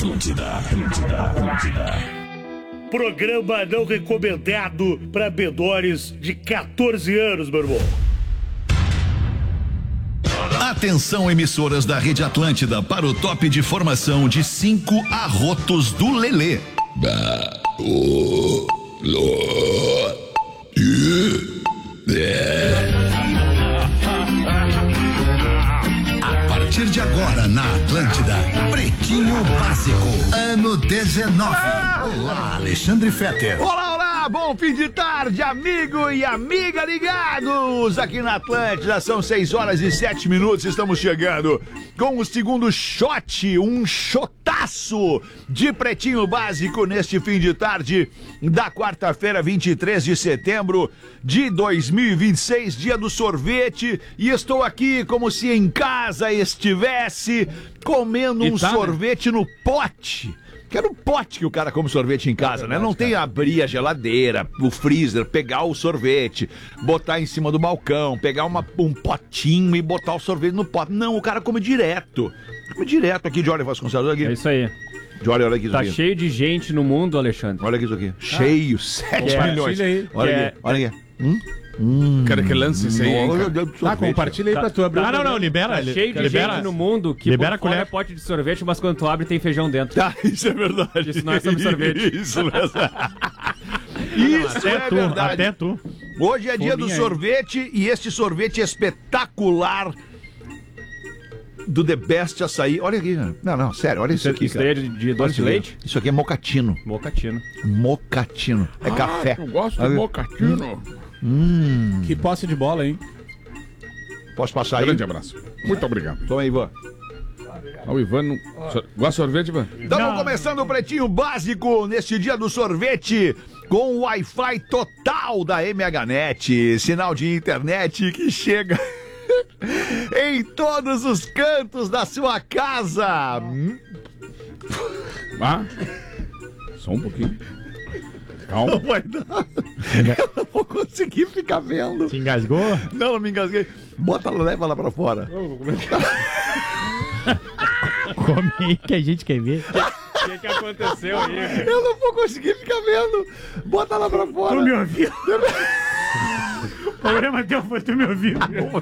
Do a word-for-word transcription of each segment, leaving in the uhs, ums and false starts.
Atlântida, Atlântida, Atlântida. Programa não recomendado para menores de quatorze anos, meu irmão. Atenção, emissoras da Rede Atlântida, para o top de formação de cinco arrotos do Lelê. A partir de agora na Atlântida, Pretinho Básico, ano dezenove. Olá, Alexandre Fetter. Olá, olá, bom fim de tarde, amigo e amiga ligados aqui na Atlântida. São seis horas e sete minutos, estamos chegando com o segundo shot, um shotaço de Pretinho Básico neste fim de tarde da quarta-feira, vinte e três de setembro de dois mil e vinte e seis, dia do sorvete, e estou aqui como se em casa estivesse comendo um tá, sorvete né? no pote. Que é no pote que o cara come sorvete em casa, é verdade, né? Não cara. Tem abrir a geladeira, o freezer, pegar o sorvete, botar em cima do balcão, pegar uma, um potinho e botar o sorvete no pote. Não, o cara come direto. Come direto aqui, Johnny Vasconcelos, aqui. É isso aí. Johnny, olha aqui isso Tá aqui. cheio de gente no mundo, Alexandre. Olha aqui isso aqui. Ah. Cheio, sete milhões. Aí, olha é... aqui, olha aqui. Hum? Hum, Quero que lance isso aí, hein, Ah, compartilha aí tá. pra tu abrir. Ah, não, não, libera. Tá cheio de libera. gente no mundo que libera por fora é pote de sorvete, mas quando tu abre tem feijão dentro. Tá, isso é verdade. Isso não é sobre sorvete. Isso mesmo. Isso até é tu, verdade. Até tu. Hoje é dia do Fominha sorvete aí. E este sorvete espetacular do The Best Açaí. Olha aqui, cara. Não, não, sério, olha isso, isso aqui, isso cara. Isso é de, de doce de leite? Isso aqui é mocatino. Mocatino. Mocatino. É ah, café. Eu gosto olha. de mocatino. Hum. Que posse de bola, hein? Posso passar aí? Grande abraço. Muito obrigado. Toma aí, Ivan. Ah, o Ivan não... Gosta de sorvete, Ivan? Estamos começando o Pretinho Básico neste dia do sorvete com o Wi-Fi total da M H Net. Sinal de internet que chega em todos os cantos da sua casa. Ah, só um pouquinho. Calma. Não vai dar. Eu não vou conseguir ficar vendo. Se engasgou? Não, não me engasguei. Bota, leva lá pra fora. Come aí que a gente quer ver. O que, que aconteceu aí? Eu não vou conseguir ficar vendo. Bota lá pra fora. Tu me ouviu? O problema teu foi tu me ouviu.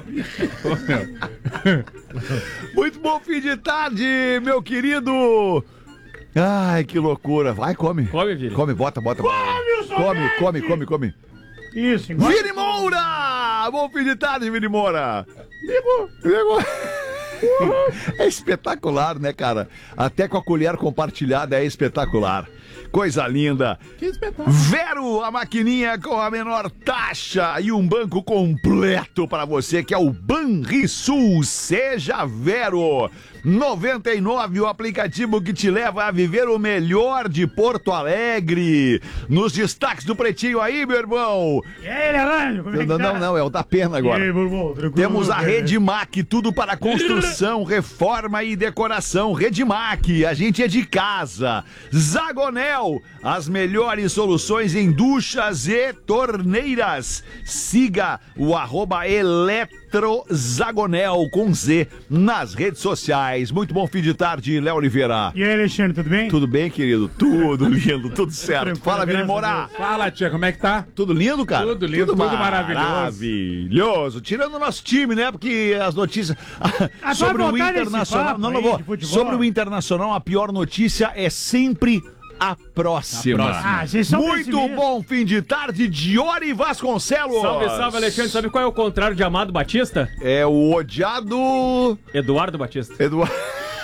Muito bom fim de tarde, meu querido. Ai, que loucura. Vai, come. Come, Vini. Come, bota, bota. Come, o Come, come, come, come. Isso, igual. Vini Moura! Bom fim de tarde, Vini Moura. Ligou, ligou. É espetacular, né, cara? Até com a colher compartilhada é espetacular. Coisa linda. Que espetáculo. Vero, a maquininha com a menor taxa e um banco completo para você, que é o Banrisul. Seja Vero. noventa e nove, o aplicativo que te leva a viver o melhor de Porto Alegre. Nos destaques do Pretinho aí, meu irmão. E aí, Leandro, como é que Não, tá? não, não, é o da pena agora. E aí, meu irmão, tranquilo? Temos a É. Redmac, tudo para construção, reforma e decoração. Redmac, a gente é de casa. Zagonel, as melhores soluções em duchas e torneiras. Siga o arroba Eletrozagonel com Z nas redes sociais. Muito bom fim de tarde, Léo Oliveira. E aí, Alexandre, tudo bem? Tudo bem, querido? Tudo lindo, tudo certo. Tranquilo, Fala, Vini graças a Moura. Deus. Fala, tia, como é que tá? Tudo lindo, cara? Tudo lindo, tudo maravilhoso. Maravilhoso. Tirando o nosso time, né? Porque as notícias Ah, sobre vai o voltar nesse Internacional... papo Não, não aí vou. de futebol? Sobre o Internacional, a pior notícia é sempre a próxima. A próxima. Ah, vocês são Muito pessimistas. bom fim de tarde, Diori Vasconcelos. Salve, salve, Alexandre. Sabe qual é o contrário de Amado Batista? É o odiado... Eduardo Batista. Eduardo...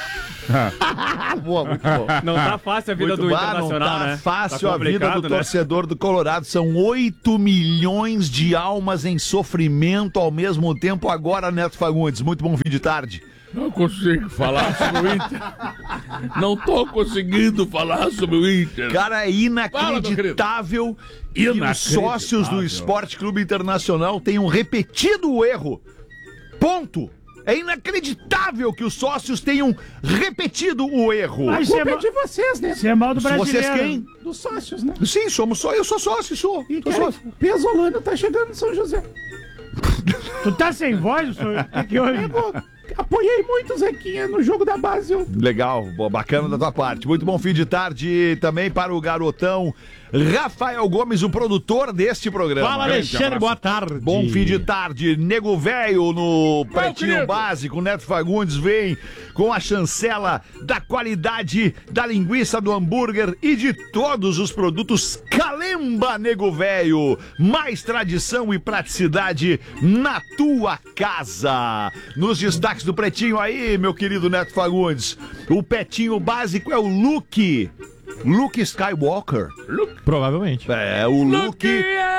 Boa, muito bom. Não tá fácil a vida Muito do bom, Internacional, não tá né? fácil Tá a vida do complicado, né? torcedor do Colorado. São oito milhões de almas em sofrimento ao mesmo tempo agora, Neto Fagundes. Muito bom fim de tarde. Não consigo falar sobre o Inter. Não tô conseguindo falar sobre o Inter. Cara, é inacreditável que os Inacreditável. sócios do Esporte Clube Internacional tenham repetido o erro. Ponto. É inacreditável que os sócios tenham repetido o erro. Mas você é, mal... de vocês, né? você é mal do brasileiro. Vocês quem? Dos sócios, né? Sim, somos só. Eu sou sócio, sou. E sou cara, sócio. o Pesolano tá chegando em São José. Tu tá sem voz, senhor? O que que houve? É, pô, Apoiei muito o Zequinha no jogo da base. Eu... Legal, boa, bacana da tua parte. Muito bom fim de tarde também para o garotão Rafael Gomes, o produtor deste programa. Fala, Alexandre, boa tarde. Bom fim de tarde. Nego Velho no Pretinho querido. Básico. Neto Fagundes vem com a chancela da qualidade da linguiça, do hambúrguer e de todos os produtos Calemba, Nego Velho. Mais tradição e praticidade na tua casa. Nos destaques do Pretinho aí, meu querido Neto Fagundes, o Pretinho Básico é o Luke. Luke Skywalker. Provavelmente. É, o Luke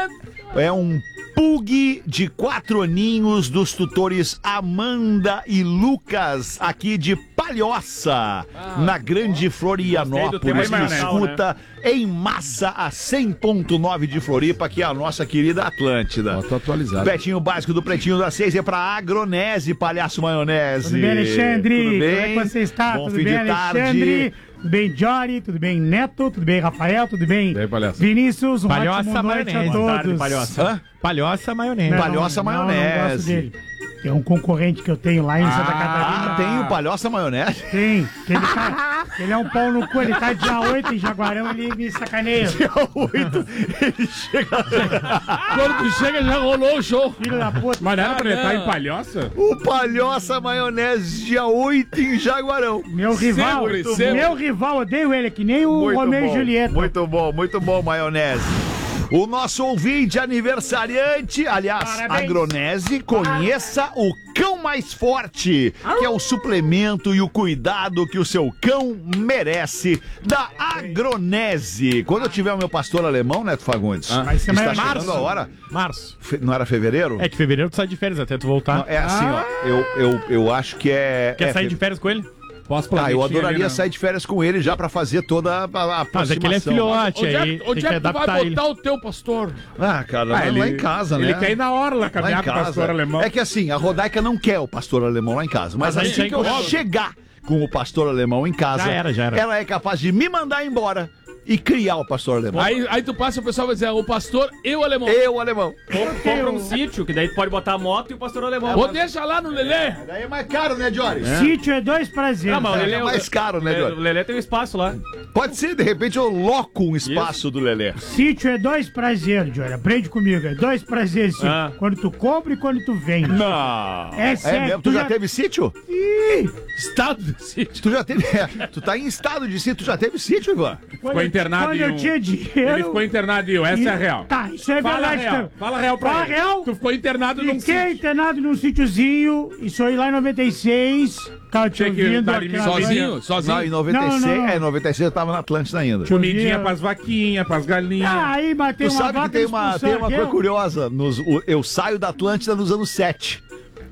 é um pug de quatro aninhos dos tutores Amanda e Lucas, aqui de Palhoça, na Grande Florianópolis, que escuta em massa a cem ponto nove de Floripa, que é a nossa querida Atlântida. Ó, tô atualizado. Betinho Básico do Pretinho das Seis é pra Agronese, Palhaço Maionese. Tudo bem, Alexandre? Tudo bem? Como é que você está? Bom Tudo fim bem, de tarde. Alexandre? Tudo bem, Jory? Tudo bem, Neto? Tudo bem, Rafael? Tudo bem, Bem, palhaço. Vinícius? Um Palhoça ótimo noite a maionese. todos. Boa tarde, Palhoça. Hã? Palhoça maionese. Não, Palhoça não, não, maionese. Não gosto dele. É um concorrente que eu tenho lá em Santa Catarina. Ah, tem o Palhoça Maionese? Tem. Ele, tá, ele é um pau no cu, ele tá dia oito em Jaguarão, ele me sacaneia. Dia oito, ele chega... Quando tu chega, já rolou o show. Filho da puta. Mas não era pra ele Ah, estar em Palhoça? O Palhoça Maionese, dia oito em Jaguarão. Meu rival, Sempre, sempre. meu rival, odeio ele, que nem o Romeu e Julieta. Muito bom, muito bom, Maionese. O nosso ouvinte aniversariante, aliás, Parabéns. Agronese, conheça o Cão Mais Forte, que é o suplemento e o cuidado que o seu cão merece, da Agronese. Quando eu tiver o meu pastor alemão, Neto Fagundes, Vai ser está mais chegando março. a hora. Março. Fe- Não era fevereiro? É que fevereiro tu sai de férias até tu voltar. Não, é assim, ó, eu, eu, eu acho que é... Quer é sair fe- de férias com ele? Posso Ah, eu adoraria sair de férias com ele já pra fazer toda a, a Mas é que ele é aproximação. filhote, Onde aí é, tem onde que é que tu vai adaptar ele. botar o teu pastor? Ah, cara, Ah, lá, ele- lá em casa, né? Ele quer ir na hora lá Lá em caminhar com o pastor casa. alemão. É que assim, a Rodaica não quer o pastor alemão lá em casa. Mas, Mas a assim gente que eu já chegar com o pastor alemão em casa, Já era, já era. ela é capaz de me mandar embora e criar o pastor alemão. Aí, aí tu passa e o pessoal vai dizer, o pastor e o alemão. Eu, alemão. Com- Compra um sítio, que daí tu pode botar a moto e o pastor alemão. Ou deixa lá no Lelê. Daí é mais caro, né, Jory? Sítio é dois prazeres. Não, mas o É, Lelê é mais caro, né, é, Jory? O Lelê tem um espaço lá. Pode ser, de repente eu loco um espaço do Lelê. Sítio é dois prazeres, Jory. Aprende comigo. É dois prazeres, sítio. Ah. Quando tu compra e quando tu vende. Não. É É sério. mesmo? Tu já teve sítio? Ih, Estado de sítio. Tu já teve... é, tu tá em estado de sítio. Tu já teve sítio, Ivan? quando Ficou eu- internado Quando em eu um- tinha dinheiro... Ele ficou internado em um, essa é a real. Tá, isso é Fala verdade. real, também. fala real pra Fala ele. real. Tu ficou internado num Fiquei sítio. internado num sítiozinho. Isso aí lá em noventa e seis. Tava te Tinha que ouvindo. dar em mim aquela sozinho? noite. Sozinho? Não, em noventa e seis... Não, não, não. É, em noventa e seis eu tava na Atlântida ainda. Deixa eu Comidinha ver. pras vaquinhas, pras galinhas. Ah, aí bateu Tu uma sabe que vaca tem e uma, expulsaram tem uma coisa aquele. curiosa. Nos, o- eu saio da Atlântida nos anos sete.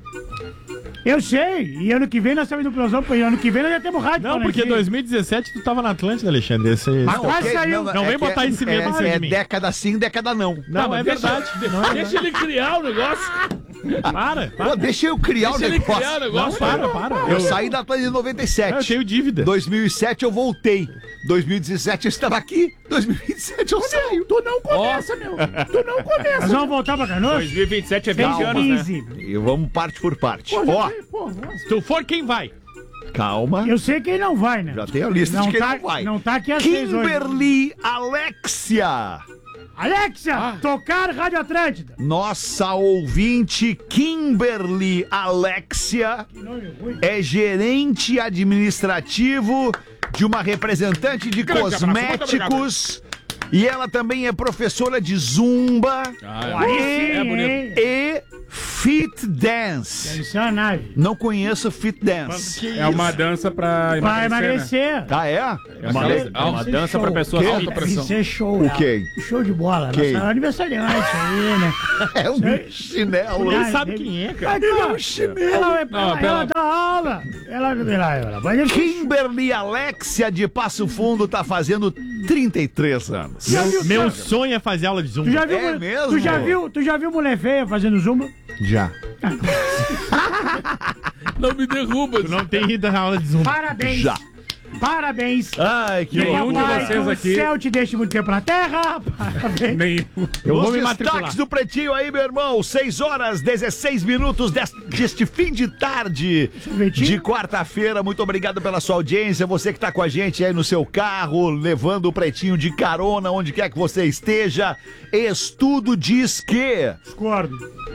Eu sei. E ano que vem nós estamos indo pro Osão. E ano que vem nós já temos rádio. Não, falando porque aqui. dois mil e dezessete tu tava na Atlântida, Alexandre. Esse... Mas quase saiu. Não vem que botar esse medo é, em cima é de mim. década sim, década não. Não, é deixa- verdade. Deixa, deixa ele criar o negócio. Para, Pô, deixa eu criar Deixa o ele negócio. criar o Não, negócio. para, para. Eu saí da Atlântida em noventa e sete. Eu tenho dívida. dois mil e sete eu voltei. dois mil e dezessete eu estava aqui. dois mil e vinte e sete eu saio. Tu não começa, meu. Tu não começa. Nós vamos voltar pra Canoas? dois mil e vinte e sete é vinte Calma. anos, né? Easy. E vamos parte por parte. Ó, Se tu for, quem vai? calma. Eu sei quem não vai, né? Já tem a lista Não de quem tá, não vai. não tá aqui às seis hoje. Kimberly Alexia. Alexia, Ah. tocar Rádio Atlântida. Nossa ouvinte Kimberly Alexia Que nome ruim. é gerente administrativo de uma representante de Grande abraço, muito cosméticos e ela também é professora de zumba Aí sim, é bonito. hein? e fit dance. Isso é uma nave. Não conheço fit dance. É uma dança pra Vai emagrecer, né? emagrecer. Ah, é? É uma, Aquela- é uma Vai ser dança show. pra pessoas Que? Alta fit. pressão. Vai ser show. O né? quê? Show de bola. Quem? Nossa aniversariante aí, né? É um chinelo. Ah, Quem sabe quem é, cara? Vai dar um chinelo. Ela, Não, ela, pera- ela dá aula. Ela, ela, ela vai deixar. Kimberly Alexia de Passo Fundo tá fazendo trinta e três anos. viu, Meu cara? sonho é fazer aula de zumba. Tu já viu, É mu- mesmo? Tu já viu, tu já viu mulher feia fazendo zumba? Já. Não me derruba. Tu não tem ido na aula de zumba. Parabéns. Já. Parabéns. Ai, que Nenhum de Papai, vocês que aqui. O céu te deixe muito tempo na terra. Parabéns. Nem... Eu Os vou me destaques destaques do Pretinho aí, meu irmão. seis horas, dezesseis minutos deste, deste fim de tarde Sorvetinho? de quarta-feira. Muito obrigado pela sua audiência. Você que tá com a gente aí no seu carro, levando o Pretinho de carona, onde quer que você esteja. Estudo diz que... Discordo.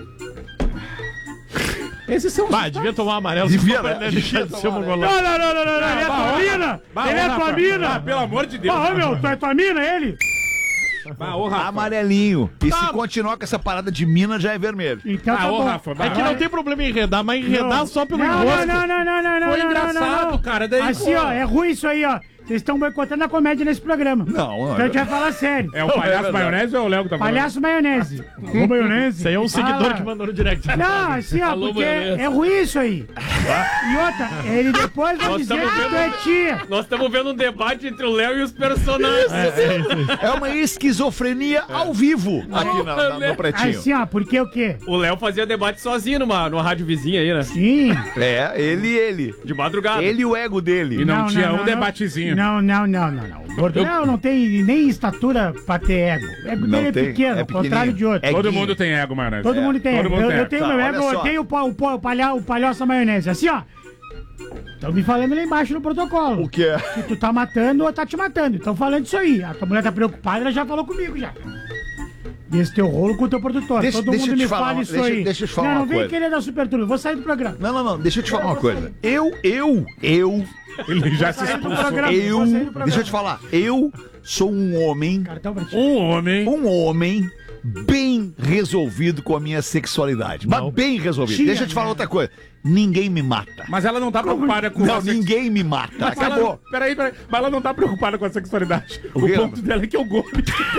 Esses são os... Bah, devia tomar amarelo. Devia, só pra né? ele deixar Devia de ser tomar mongolão. Não, não, não, não, não, não. Ele é tua mina. Bah, Ele ô, é tua Rafa. mina. Ah, pelo amor de Deus. Ah, meu, tu é tua mina, ele? Bah, ô, Rafa. Amarelinho. E se continuar com essa parada de mina, já é vermelho. Então Ah, tá ô, bom. Rafa. Bah, É que não tem problema em enredar, mas enredar Não. só pelo não, enrosco. Não, não, não, não, não, Foi não, engraçado, não, não. cara, daí, Assim, pô. ó, é ruim isso aí, ó. Vocês estão boicotando a comédia nesse programa. Não, não. Então a gente vai falar sério. É o palhaço maionese ou é o Léo que tá falando? Palhaço maionese. Ô, maionese. Isso aí é um seguidor Fala. que mandou no direct. Não, assim, ó, Alô, porque maionese. é ruim isso aí. E outra, ele depois vai Nós dizer estamos que tu vendo- é tia. Nós estamos vendo um debate entre o Léo e os personagens. É uma esquizofrenia ao vivo aqui na, na, no Pretinho. Assim, ó, porque o quê? O Léo fazia debate sozinho numa, numa rádio vizinha aí, né? Sim. É, ele e ele. De madrugada. Ele e o ego dele. E não, tinha um debatezinho. Não, não, não, não, não. O Gordel não tem nem estatura pra ter ego. É porque Não ele é tem, pequeno, é ao contrário pequenininho. de outro. É Todo Guinho. mundo tem ego, maionese. Todo mundo tem Todo ego. mundo Eu, tem eu ego. tenho Tá, meu olha ego, eu só. tenho o, pa- o, pa- o, palha, o palhoça maionese. Assim, ó. Estão me falando lá embaixo no protocolo. O que é? Que tu tá matando ou tá te matando. Estão falando isso aí. A tua mulher tá preocupada, ela já falou comigo já. Desse teu rolo com o teu produtor. Deixa- Todo deixa mundo eu te me falar fala uma- isso deixa- aí. deixa eu te falar não, uma não vem coisa. querer dar super turno. Vou sair do programa. Não, não, não. Deixa eu te falar uma coisa. Eu, eu, eu, Ele já se Vou sair do expulsou. programa. eu. Vou sair do programa. Deixa eu te falar. Eu sou um homem, Cartão pra ti. Um homem. um homem bem resolvido com a minha sexualidade. Mas bem resolvido. Tinha, Deixa eu te falar né? outra coisa. Ninguém me mata. Mas ela não tá preocupada com Não, a sex- ninguém me mata. Mas ela- Acabou. Peraí, peraí. Mas ela não tá preocupada com a sexualidade. O O, quê, ponto Rafa? dela é que eu gosto.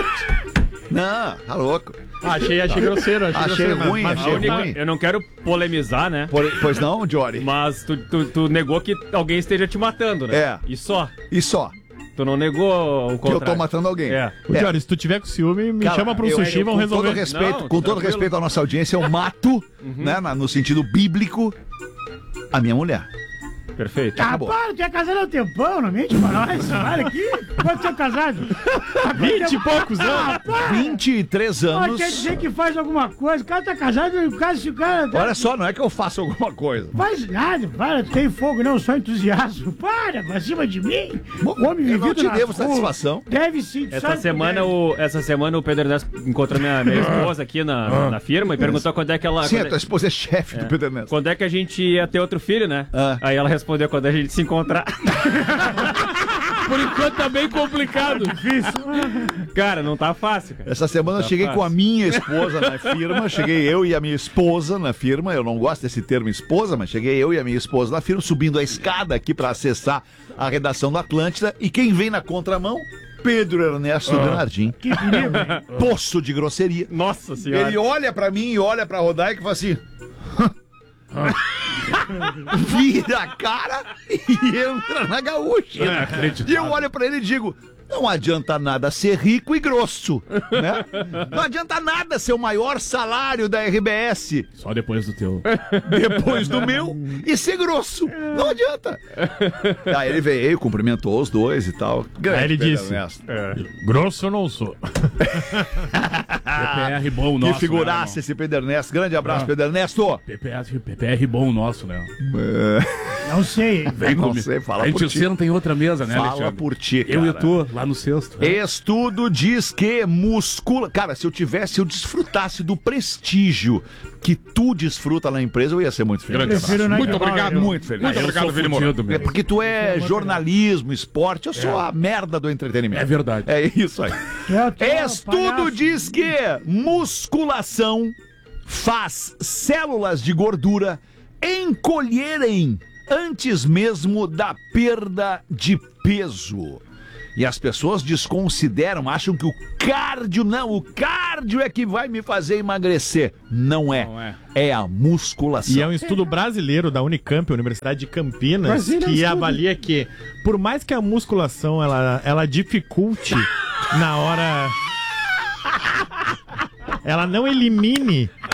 Não, tá louco. Ah, achei, achei grosseiro. Achei, Achei grosseiro, ruim, mas- achei A única- ruim. eu não quero polemizar, né? Por- pois não, Jory? Mas tu, tu, tu negou que alguém esteja te matando, né? É. E só. E só, Tu não negou o que contrário. eu tô matando alguém. É. Ô, Jory, se tu tiver com ciúme, me Cara, chama pra um eu- sushi e eu, vamos com todo resolver. respeito, Não, com todo tranquilo. respeito à nossa audiência, eu mato, né, na- no sentido bíblico, a minha mulher. Perfeito. Ah, Acabou. para, tu é casado há um tempão, não mente pra nós. Olha aqui. Quanto você é casado? Vinte e poucos Ah, anos. para. vinte e três Pô, anos. quer dizer que faz alguma coisa. O cara tá casado, o cara, se o cara tá... Olha só, não é que eu faço alguma coisa. Faz nada, para, tem fogo, não, só entusiasmo. Para, pra cima de mim. O homem Eu não vivido te nas devo ruas. satisfação. Deve sim. tu Essa sabe que semana, deve. o, essa semana o Pedro Ernesto encontrou minha, minha esposa aqui na, na firma e perguntou quando é que ela. Sim, a quando, tua é, esposa é chefe do Pedro Ernesto. quando é que a gente ia ter outro filho, né? Ah. Aí ela respondeu quando a gente se encontrar. Por enquanto tá bem complicado. Cara, não tá fácil, cara. Essa semana eu Tá cheguei fácil. com a minha esposa na firma, cheguei eu e a minha esposa na firma, eu não gosto desse termo esposa, mas cheguei eu e a minha esposa na firma, subindo a escada aqui pra acessar a redação do Atlântida, e quem vem na contramão? Pedro Ernesto Bernardim. Que perigo, hein? Poço de grosseria. Nossa senhora. Ele olha pra mim e olha pra Rodaica e fala assim... Vira a cara e entra na gaúcha. É, acredito. E eu olho pra ele e digo... Não adianta nada ser rico e grosso, né? Não adianta nada ser o maior salário da R B S Só depois do teu. depois do meu e ser grosso. Não adianta. Aí ele veio, cumprimentou os dois e tal. Grande Aí ele Pedro disse, Ernesto. grosso eu não sou. P P R bom Que nosso. figuraça esse Pedro Ernesto. Grande abraço, Pedro Ernesto. Né, P P R, P P R bom nosso, né? Não sei, hein? Vem Não comigo. sei, fala A gente por ti. você não tem outra mesa, né, Fala Alexandre? por ti, Eu e cara. tu, lá no sexto. Estudo diz que muscula... Cara, se eu tivesse, eu desfrutasse do prestígio que tu desfruta na empresa, eu ia ser muito feliz. Grande Prefiro abraço. não Muito intervalo, obrigado. eu- Muito feliz. Muito Eu obrigado, sou Vini fudido Moura. mesmo. É porque tu é jornalismo, esporte, eu sou a merda do entretenimento. É verdade. É isso aí. Tu é- tu é um Estudo palhaço. diz que musculação faz células de gordura encolherem antes mesmo da perda de peso. E as pessoas desconsideram, acham que o cardio, não, o cardio é que vai me fazer emagrecer. Não é. Não é. É a musculação. E é um estudo brasileiro da Unicamp, Universidade de Campinas, Brasília que estudo. avalia que, por mais que a musculação ela, ela dificulte na hora. Ela não elimine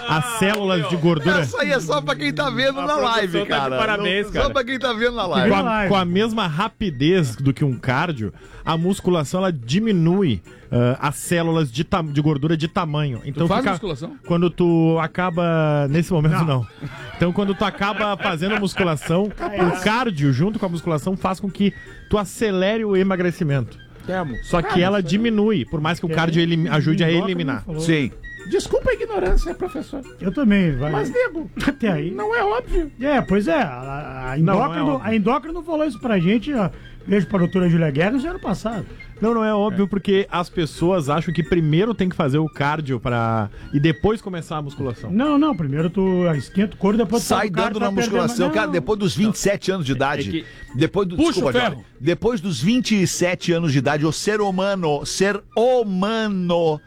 as células de gordura Essa aí é só pra quem tá vendo A na live, produção tá de cara. parabéns, Não- cara. Só pra quem tá vendo na com live. a, com a mesma rapidez do que um cardio, a musculação ela diminui ah, as células de, ta- de gordura de tamanho. Então faz fica- musculação? Quando tu acaba. Nesse momento, não. Então, quando tu acaba fazendo a musculação, o cardio, junto com a musculação, faz com que tu acelere o emagrecimento. Só que ela diminui, por mais que o cardio elim- ajude a eliminar. Sim. Desculpa a ignorância, professor. Eu também, vai. Mas, nego, Até aí. não é óbvio. É, pois é. A, a, Não, não é endócrino, óbvio. a endócrino falou isso pra gente, ó, beijo pra doutora Júlia Guerra, no ano passado. Não, não é óbvio, porque as pessoas acham que primeiro tem que fazer o cardio pra... e depois começar a musculação. Não, não, primeiro tu esquenta o couro, depois tu Sai faz o cardio dando na pra perder musculação, mais- cara, Não, depois dos vinte e sete anos de idade. É que- Depois do, Puxa desculpa, o ferro. Jorge. Depois dos vinte e sete anos de idade, o ser humano, ser humano,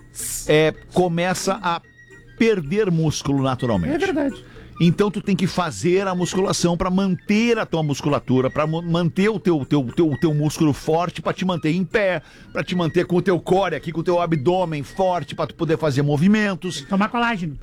é, começa a perder músculo naturalmente. É verdade. Então tu tem que fazer a musculação pra manter a tua musculatura, pra mo- manter o teu, teu, teu, teu músculo forte, pra te manter em pé, pra te manter com o teu core aqui, com o teu abdômen forte, pra tu poder fazer movimentos. Tomar colágeno.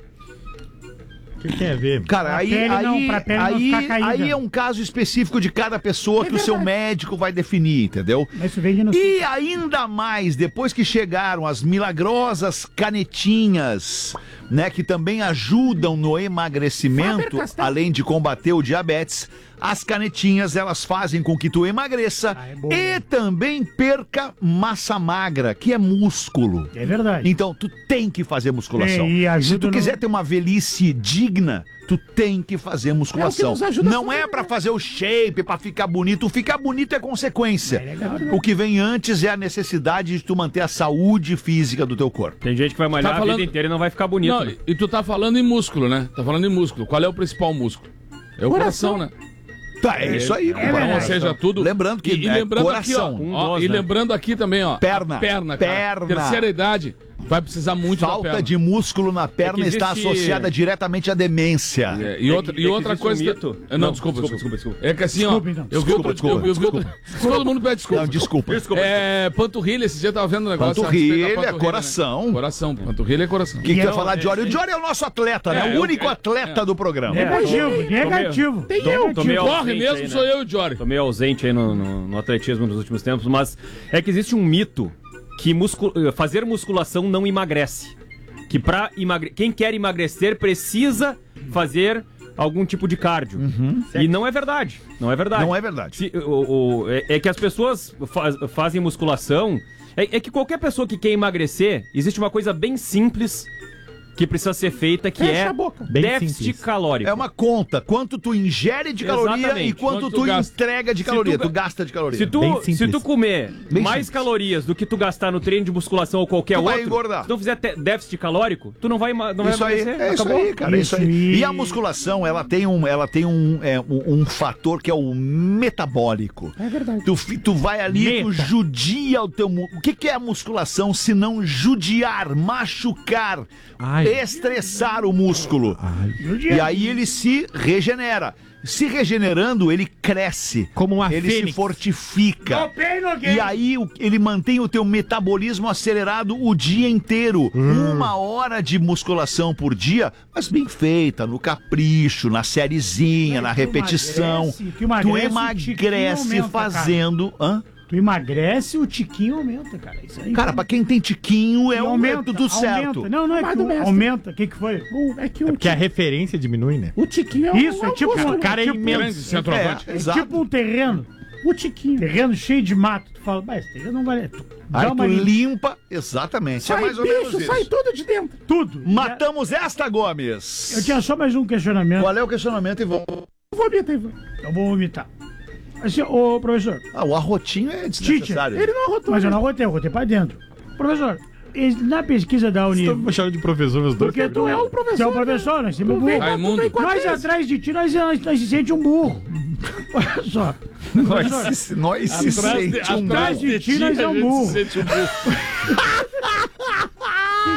O que, que tem a ver? Cara, Pra aí, pele não, aí, pra pele não aí, ficar caída. aí é um caso específico de cada pessoa que o seu médico vai definir, entendeu? Mas isso vende no... E ainda mais, depois que chegaram as milagrosas canetinhas, né, que também ajudam no emagrecimento, além de combater o diabetes, as canetinhas, elas fazem com que tu emagreça Ah, é bom, e né? também perca massa magra, que é músculo. É verdade. Então, tu tem que fazer musculação. Tem, e ajuda Se tu no- quiser ter uma velhice digna, tu tem que fazer musculação. nos ajuda a Não é pra fazer o shape, pra ficar bonito. Ficar bonito é consequência. O que vem antes é a necessidade de tu manter a saúde física do teu corpo. Tem gente que vai malhar Tá a falando- vida inteira e não vai ficar bonito. Não, né? e tu tá falando em músculo, né? Tá falando em músculo. Qual é o principal músculo? É o coração, né? Tá, é isso aí, Então, compadre. ou seja, tudo. Lembrando que e, e é lembrando coração. aqui, ó, Um ó, dos, e né? lembrando aqui também, ó. Perna. a perna, cara. Perna. Terceira idade vai precisar muito da Falta perna. de músculo na perna É que está existe- associada diretamente à demência. É, e É outra, que- e é que outra existe coisa. um mito. Ah, Não, Não, desculpa, desculpa, desculpa, desculpa, É que assim, Desculpa, ó. então. Eu vi Desculpa, outro- desculpa, eu vi- eu vi outro- desculpa. Todo mundo pede desculpa. Não, desculpa. É, panturrilha, esse dia eu tava vendo um negócio. a Panturrilha respeito da é panturrilha, coração. Né? Coração, panturrilha é coração. O que, que tu ia Não, falar é- de Jory? O Jory é o nosso atleta, né? É, o eu- único é- atleta do programa. Negativo, negativo. Tem Negativo. Tomei Corre ausente mesmo, aí, né? sou eu e o Jory. Tô meio ausente aí no, no- no atletismo nos últimos tempos, mas é que existe um mito que muscu- fazer musculação não emagrece. Que pra emagre... quem quer emagrecer precisa fazer algum tipo de cardio. E não é verdade. Não é verdade. Não é verdade. Se- o- o- é, é que as pessoas faz- fazem musculação. É, é que qualquer pessoa que quer emagrecer, existe uma coisa bem simples que precisa ser feita, que Fecha é a boca. Bem déficit simples. calórico. É uma conta. Quanto tu ingere de caloria Exatamente. e quanto, Quanto tu tu gasta. entrega de Se caloria. tu Tu, ga- gasta de caloria. Se tu, Bem simples. se tu comer Bem mais simples. calorias do que tu gastar no treino de musculação ou qualquer Tu vai outro, engordar. se tu fizer te- déficit calórico, tu não vai, ema- não vai Isso aí, emagrecer. é isso Acabou. aí, cara. é isso aí. Isso, E a e- musculação, ela tem um, ela tem um, é, um, um fator que é o metabólico. É verdade. Tu, fi- tu vai ali, tu Meta. judia o teu... mu- O que, que é a musculação se não judiar, machucar, Ai. estressar o músculo? E aí ele se regenera. Se regenerando, ele cresce. Como uma Ele se fênix. fortifica. Topei no E game. aí o- ele mantém o teu metabolismo acelerado o dia inteiro. Uma hora de musculação por dia, mas bem feita, no capricho, na sériezinha, Mas na tu repetição. emagrece, tu Tu emagrece, o emagrece tiquinho aumenta, fazendo... Hã? Tu emagrece, o tiquinho aumenta, cara. Isso aí. Cara, pra quem tem tiquinho é E um aumenta, tudo certo. aumenta. Não, não é Mas que do mestre. aumenta. O que que foi? O- é que É o, porque a ti- referência diminui, né? o Tiquinho é um, Isso, é um tipo, músculo. o cara é tipo, imenso. Grande centroavante. É, é exato. tipo um terreno. O Tiquinho. Terreno cheio de mato. Tu fala, mas esse terreno não vale. Tu Aí dá tu uma lim- limpa, exatamente. É Sai mais ou menos bicho, isso. sai tudo de dentro. tudo. Matamos esta, Gomes. Eu tinha só mais um questionamento. Qual é o questionamento, Ivan? Vomita, Ivan. Eu vou vomitar. Assim, ô, professor, Ah, o arrotinho é desnecessário. Ele não arrotou. mas eu não rotei, eu rotei pra dentro. Professor, e na pesquisa da Uni... Vocês estão me chamando de professor, os dois. Porque tu é o professor. Tu é o professor, nós somos Tu vem- burro. Raimundo. tu vem com a Nós tese. atrás de ti, nós, nós, nós se sente um burro. Olha só. Nós, se- nós se Atrás de- sente um atrás burro. de ti, nós é um a gente burro. se sente um burro. O que,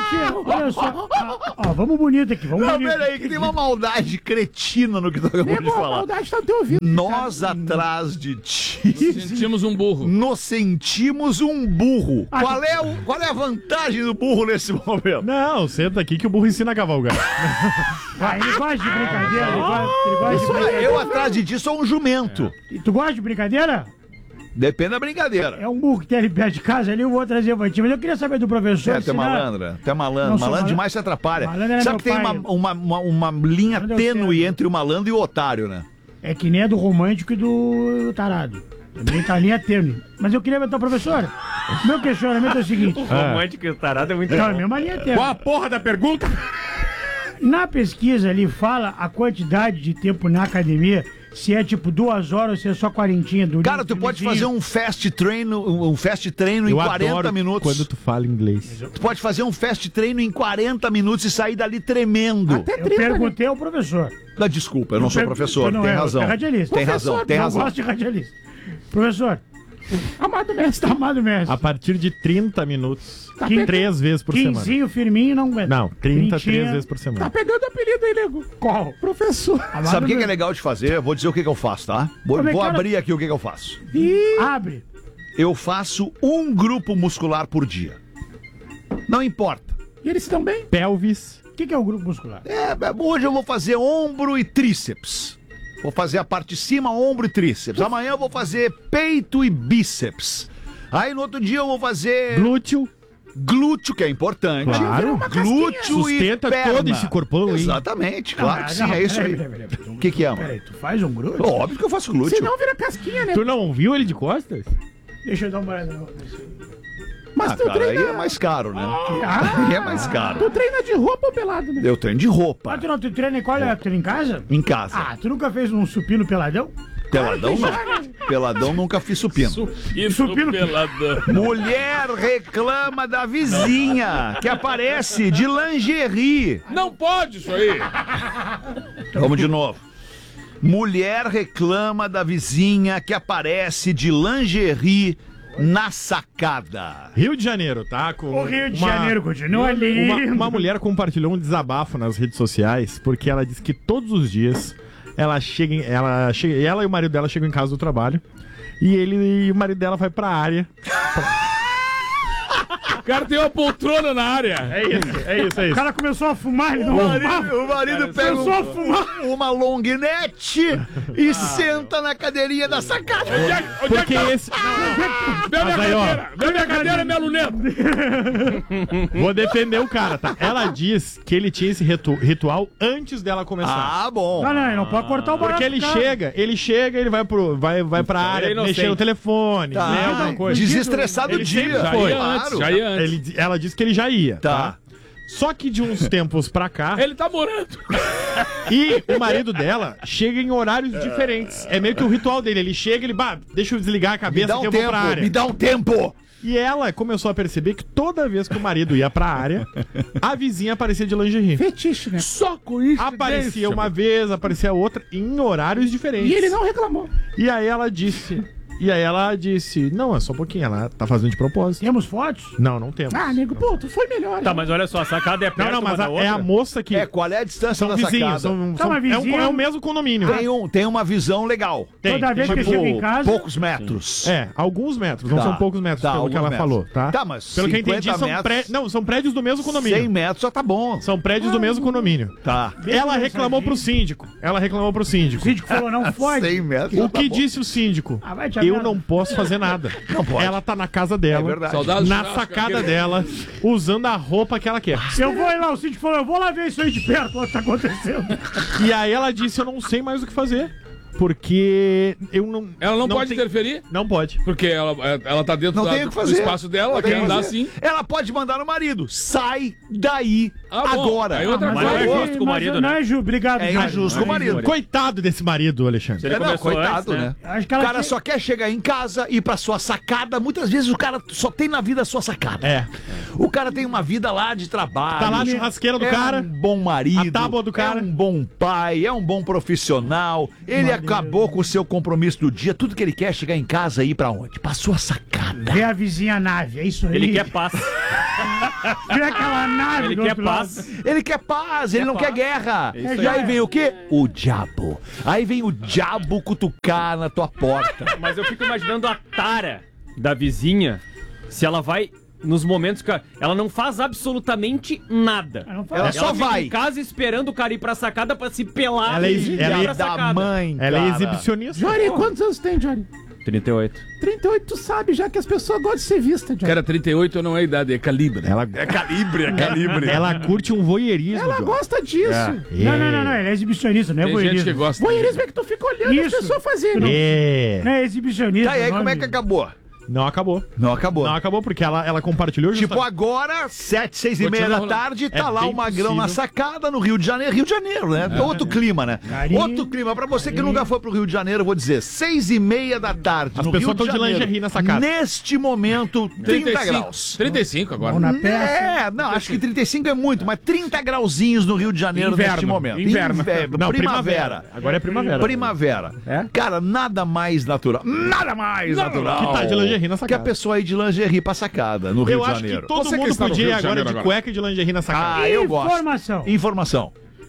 Tchê, olha só. Ó, ó, vamos bonito aqui, vamos Não, bonito. peraí, que tem uma maldade cretina no que tu acabou de Nego, a falar. maldade tá no teu ouvido. Nós atrás de ti Sentimos um burro. nos sentimos um burro. Ah, Qual é, o, qual é a vantagem do burro nesse momento? Não, senta aqui que o burro ensina a cavalgar. Ah, ele gosta de brincadeira, ele gosta, ele gosta de Isso aí, brincadeira. eu atrás de ti sou um jumento. E tu gosta de brincadeira? Depende da brincadeira. É um burro que tem ali perto de casa, ali eu vou trazer pra ti. Mas eu queria saber do professor. É, tu é senão- malandra, tu é malandro. Não sou Malandro malandro. demais se atrapalha. Malandro era Sabe meu que tem pai. uma, uma, uma, uma linha Malandro é o tênue certo. entre o malandro e o otário, né? É que nem a do romântico e do tarado. Também tá a linha tênue. Mas eu queria ver tua professora. Meu questionamento é o seguinte. Romântico e tarado é muito Não, é a bom. mesma linha tênue. Qual a porra da pergunta? Na pesquisa ali fala a quantidade de tempo na academia, se é tipo duas horas ou se é só quarentinha do Cara, tu pode fazer um fast treino, um fast treino em Eu quarenta adoro minutos. quando tu fala inglês. Tu pode fazer um fast treino em quarenta minutos e sair dali tremendo. Até Eu trinta, né? perguntei ao professor. Ah, desculpa, eu não sou Per- professor, não tem é, razão. é radialista. Tem razão, Professor, tem Não razão. gosto de radialista. Professor, Amado mestre. amado mestre. A partir de trinta minutos, Tá Quin- três vezes por semana. Quinzinho, firminho, não aguenta. Não, trinta, Trintinha. três vezes por Tá semana. pegando apelido aí, nego. Qual? Professor. Amado Sabe o que, que é mestre. legal de fazer? Eu vou dizer o que, que eu faço, tá? Vou, Como é que vou era? abrir aqui o que, que eu faço. Abre. Eu faço um grupo muscular por dia. Não importa. E eles se dão bem? Pelvis. O que, que é o grupo muscular? É, hoje eu vou fazer ombro e tríceps. Vou fazer a parte de cima, ombro e tríceps. Amanhã eu vou fazer peito e bíceps. Aí no outro dia eu vou fazer Glúteo. glúteo, que é importante. Claro. Glúteo Sustenta e perna. todo esse corpão aí. Exatamente, claro Ah, que sim, não, é isso peraí, aí. peraí, peraí, peraí. O que que é, mano? Peraí, tu faz um grupo? Óbvio que eu faço glúteo. Senão vira casquinha, né? Tu não viu ele de costas? Deixa eu dar uma olhada. no- Mas Ah, tu cara, aí treina... é mais caro, né? Ah, Aí é mais Tu caro. treina de roupa ou pelado, né? Eu treino de roupa, Ah, tu não tu treina em qual é? Tu treina em casa? em casa. Ah, tu nunca fez um supino peladão? Peladão não. Peladão nunca fiz supino. Supino, Supino. peladão. Mulher reclama da vizinha que aparece de lingerie. Não pode isso aí. Vamos de novo. Mulher reclama da vizinha que aparece de lingerie na sacada. Rio de Janeiro, tá? Com O Rio de uma- Janeiro continua lindo. Uma, uma mulher compartilhou um desabafo nas redes sociais porque ela diz que todos os dias ela chega, em- ela chega, ela e o marido dela chegam em casa do trabalho e ele e o marido dela vai pra área. O cara tem uma poltrona na área. É isso, é isso, é O isso. cara começou a fumar, ele não O fumava. marido, o marido pega Começou a um- fumar. uma longuinete e senta na cadeirinha da sacada. Onde é, onde é Porque que tá? esse. Vê minha Mas aí, ó. cadeira. Vê minha cadeira, minha luneta. Vou defender o cara, tá? Ela diz que ele tinha esse ritu- ritual antes dela começar. Ah, bom. Não, não, ele não pode cortar o barato. Porque ele do cara. chega, ele chega, ele vai, pro, vai, vai pra área, ele é inocente. mexer no telefone, Tá. né, alguma coisa. Desestressado o Ele sempre dia. Já foi. ia antes, já ia antes. Ele, ela disse que ele já ia, Tá. tá? Só que de uns tempos pra cá, Ele tá morando. e o marido dela chega em horários diferentes. É meio que o ritual dele. Ele chega, ele, bah, deixa eu desligar a Me cabeça dá que um eu vou tempo, pra área. me dá um tempo. E ela começou a perceber que toda vez que o marido ia pra área, a vizinha aparecia de lingerie. Fetiche, né? Só com isso. Aparecia uma vez, aparecia outra, em horários diferentes. E ele não reclamou. E aí ela disse... E aí ela disse, não, é só um pouquinho, ela tá fazendo de propósito. Temos fotos? Não, não temos. Ah, nego, pô, tu foi melhor. Tá, né? mas olha só, a sacada é perto Não, não, mas uma a- da outra. é a moça que... É, qual é a distância são da vizinhos, sacada? são, Tá, são- mas é, um, vizinho- é o mesmo condomínio. Tem, um, tem uma visão legal. Tem, Toda vez tem, que eu tipo, chego em casa... poucos metros. É, alguns metros, não Tá, são poucos metros, tá, pelo que alguns ela metros. falou, tá? Tá, mas Pelo que eu cinquenta entendi, são, metros- pré... não, são prédios do mesmo condomínio. cem metros já tá bom. São prédios do mesmo condomínio. Tá. Ela reclamou pro síndico. Ela reclamou pro O síndico. síndico falou, não pode. cem metros já O tá que bom. disse o síndico? Ah, vai te Eu merda. não posso fazer nada. Não pode. Ela tá na casa dela, É verdade. Saudades na churrasco, sacada aquele- dela, usando a roupa que ela quer. Eu vou ir lá, o síndico falou, eu vou lá ver isso aí de perto, o que tá acontecendo. E aí ela disse, eu não sei mais o que fazer. Porque eu não... Ela não, pode tem- interferir? Não pode. Porque ela, ela tá dentro Não da- tem o que do fazer. espaço dela, Não ela tem quer o que andar fazer. assim. Ela pode mandar no marido. Sai daí Ah, bom. agora. Aí outra Ah, Mas não é coisa. justo com o mas marido, Não né? é justo, obrigado. É Jorge. injusto com o marido. Coitado desse marido, Alexandre. Se ele É, não, começou coitado, antes, né? Acho que O ela cara tinha- só quer chegar em casa, ir pra sua sacada. Muitas vezes o cara só tem na vida a sua sacada. É. O cara tem uma vida lá de trabalho. Tá lá a churrasqueira do é cara, um bom marido. a tábua do cara. É um bom pai, é um bom profissional. Ele acabou com o seu compromisso do dia. Tudo que ele quer é chegar em casa e ir pra onde? Pra sua sacada. Vê a vizinha nave, é isso aí. Ele quer paz. Vê aquela nave Ele do quer outro lado. paz. Ele quer paz, ele não quer guerra. isso E aí. aí vem o quê? O diabo. Aí vem o diabo cutucar na tua porta. Mas eu fico imaginando a tara da vizinha, se ela vai nos momentos que ela não faz absolutamente nada. Ela não faz. Ela só fica vai. em casa esperando o cara ir pra sacada pra se pelar. Ela é e exi- ir ela é pra da sacada. mãe, Ela é cara. exibicionista. Jory, quantos anos tem, Jory? trinta e oito. trinta e oito, tu sabe já que as pessoas gostam de ser vistas, Jory. Cara, trinta e oito não é idade, é calibre. Ela, É calibre, é calibre. ela curte um voyeurismo. Ela Jory. gosta disso. É. Não, não, não, não, ele é exibicionista, não é Tem gente que voyeurismo. gosta. Voyeurismo é que tu fica olhando Isso. as pessoas fazerem. É. Não é exibicionista. Tá, e aí o como é nome. que acabou? Não acabou. Não acabou. Não acabou porque ela, ela compartilhou Tipo, justa- agora, sete, seis e Continua meia da rolando. tarde, tá É lá bem o Magrão na possível. sacada no Rio de Janeiro. Rio de Janeiro, né? Outro clima, né? Carinho. Outro clima. Pra você que nunca foi pro Rio de Janeiro, eu vou dizer, seis e meia da tarde As no pessoas Rio de tão de Janeiro. lingerie na sacada. Neste momento, trinta graus. trinta e cinco agora. Mão na peça. É, não, acho que trinta e cinco é muito, mas trinta grauzinhos no Rio de Janeiro Inverno, neste momento. inverno. Inverno, Não, primavera. Agora é primavera. Primavera. É? Cara, nada mais natural. Nada mais natural. Que tá de lingerie na Que a sacada. pessoa ir de lingerie pra sacada no Rio Eu de acho Janeiro. que todo Você que mundo está no podia ir Rio de agora Janeiro de agora. cueca e de lingerie na sacada. Ah, eu gosto. Informação. Informação.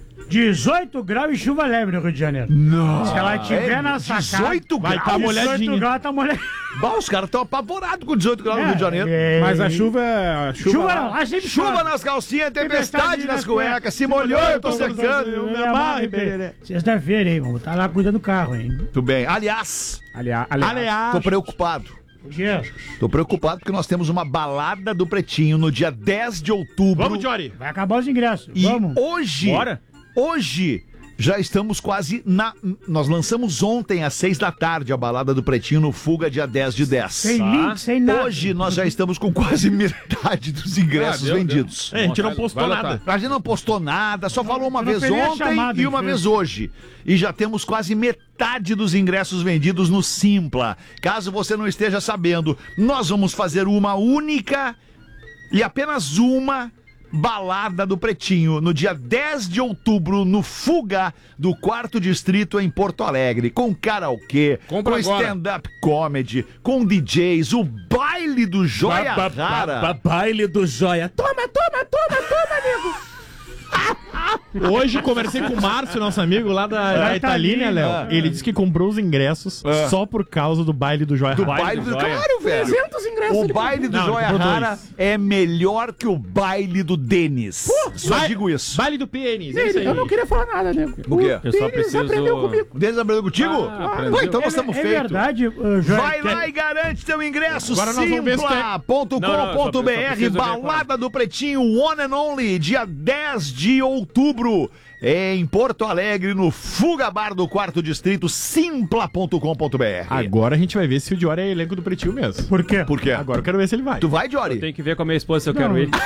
dezoito graus e chuva leve no Rio de Janeiro. Não. Se ela tiver na sacada... dezoito vai graus. tá dezoito molhadinha. graus tá molhadinha. Bah, os caras estão apavorados com dezoito graus no Rio de Janeiro. É, Mas a chuva... A chuva, Chuva lá- não, lá sempre Chuva chove. nas calcinhas, tempestade Tempestade nas nas cuecas. cuecas. Se molhou, eu tô secando. Eu me amarro, hein, Pererê. Sexta-feira, hein? Vamos estar lá cuidando do carro, hein? Tudo bem. Aliás, Aliás, aliás, Aliás, tô preocupado. O quê? Tô preocupado porque nós temos uma balada do Pretinho no dia dez de outubro. vamos, Jory. Vai acabar os ingressos. E Vamos. hoje, Bora. hoje, já estamos quase na... Nós lançamos ontem, às seis da tarde, a balada do Pretinho no Fuga, dia dez de dez. Sem Tá. link, sem nada. Hoje nós já estamos com quase metade dos ingressos Ah, deu, vendidos. É, a gente não Vai- postou vai nada. lotar. A gente não postou nada, só falou uma eu não vez fiz nem a ontem chamada, e uma gente. vez hoje. E já temos quase metade dos ingressos vendidos no Simpla. Caso você não esteja sabendo, nós vamos fazer uma única e apenas uma balada do Pretinho no dia dez de outubro no Fuga do Quarto Distrito em Porto Alegre, com karaokê, Compra com agora. stand-up comedy, com D Js, o baile do Joia Ba- ba- Rara. ba- baile do joia. Toma, toma, toma, toma, nego. Hoje conversei com o Márcio, nosso amigo lá da, da Italínia, Léo. Ele disse que comprou os ingressos É. só por causa do baile do Joia Do Rara. baile do, Joia. claro, velho. trezentos ingressos. O ele baile do Não, ele Joia comprou Rara dois. é melhor que o baile do Denis. Só Ba- digo isso. Baile do pênis, é comprou. isso aí. Eu não queria falar nada, nego. O quê? Eu só Denis preciso- aprendeu comigo. O Denis aprendeu contigo? Ah, Pô, aprendeu. então nós É, estamos é feitos. verdade, uh, Joia. Vai lá e garante teu ingresso. Agora nós vamos ver se simpla ponto Não, não, com eu ponto só- b eu só r preciso ver Balada do Pretinho One and Only, dia dez de outubro. Em Porto Alegre, no Fuga Bar do Quarto Distrito, simpla ponto com ponto b r. Agora a gente vai ver se o Jory é elenco do Pretinho mesmo. Por quê? Por quê? Agora eu quero ver se ele vai. Tu vai, Jory? Tem que ver com a minha esposa se eu quero ir.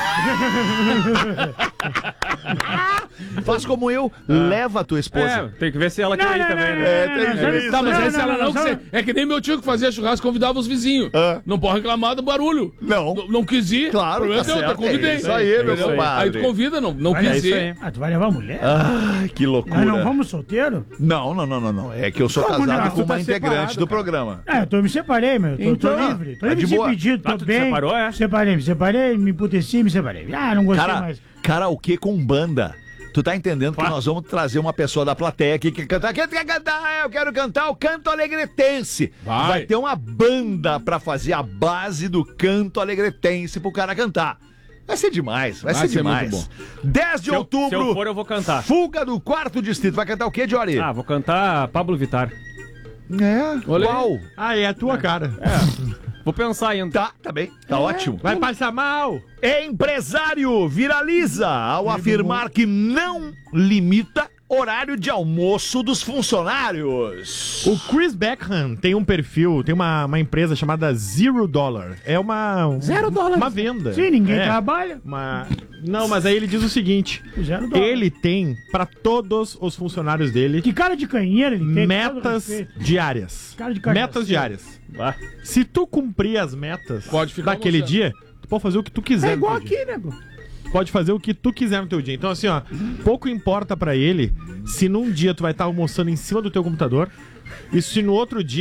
Faz como eu, leva a tua É, esposa. tem que ver se ela Não, quer ir não, também, não, né? É, tem não, não, jeito. Tá, mas não, aí se não, ela não, não não, quiser. É que nem meu tio que fazia churrasco, convidava os vizinhos. Ah. Não pode reclamar do barulho. Não. N- Não quis ir. Claro, problema tá teu, certo, eu convidei. é isso aí, meu Entendeu? compadre. Aí tu convida, não, não Olha, quis é isso ir. aí. Ah, tu vai levar a mulher? Ai, que loucura. Nós não vamos solteiro? Não, não, não, não, não. É que eu sou Como casado não? com Tu uma tá integrante separado, do cara. programa. Ah, eu tô, me separei, meu. Tô, Então, tô livre. Tô tá livre de de boa. pedido, tô Ah, tu te bem. separou, é? Separei, me separei, me emputeci, me separei. Ah, não gostei Cara, mais. karaokê com banda. Tu tá entendendo que nós vamos trazer uma pessoa da plateia aqui que quer cantar. Quem quer cantar? Eu quero cantar o canto alegretense. Vai. Vai ter uma banda pra fazer a base do canto alegretense pro cara cantar. Vai ser demais, vai, Vai ser, ser demais. muito dez de Se eu- outubro, se eu for, eu vou cantar. Fuga do Quarto Distrito. Vai cantar o quê, Jory? Ah, vou cantar Pablo Vittar. é, Olha aí. qual? Ah, é a tua cara. Vou pensar ainda. Tá, tá bem, tá ótimo. Vai passar mal. Empresário viraliza ao afirmar que não limita horário de almoço dos funcionários. O Chris Beckham tem um perfil, tem uma, uma empresa chamada Zero Dollar. É uma... Zero dólar. Uma venda. Sim, ninguém É, trabalha. uma... Não, mas aí ele diz o seguinte. Zero dólar. Ele tem, pra todos os funcionários dele, Que cara de canheiro ele tem. com todo metas respeito. diárias. Cara de canheiro. Metas diárias. Ah, Se tu cumprir as metas Pode ficar daquele almoçando. dia, tu pode fazer o que tu quiser. É igual no teu dia. aqui, nego. Pode fazer o que tu quiser no teu dia. Então, assim, ó, pouco importa pra ele se num dia tu vai estar almoçando em cima do teu computador e se no outro dia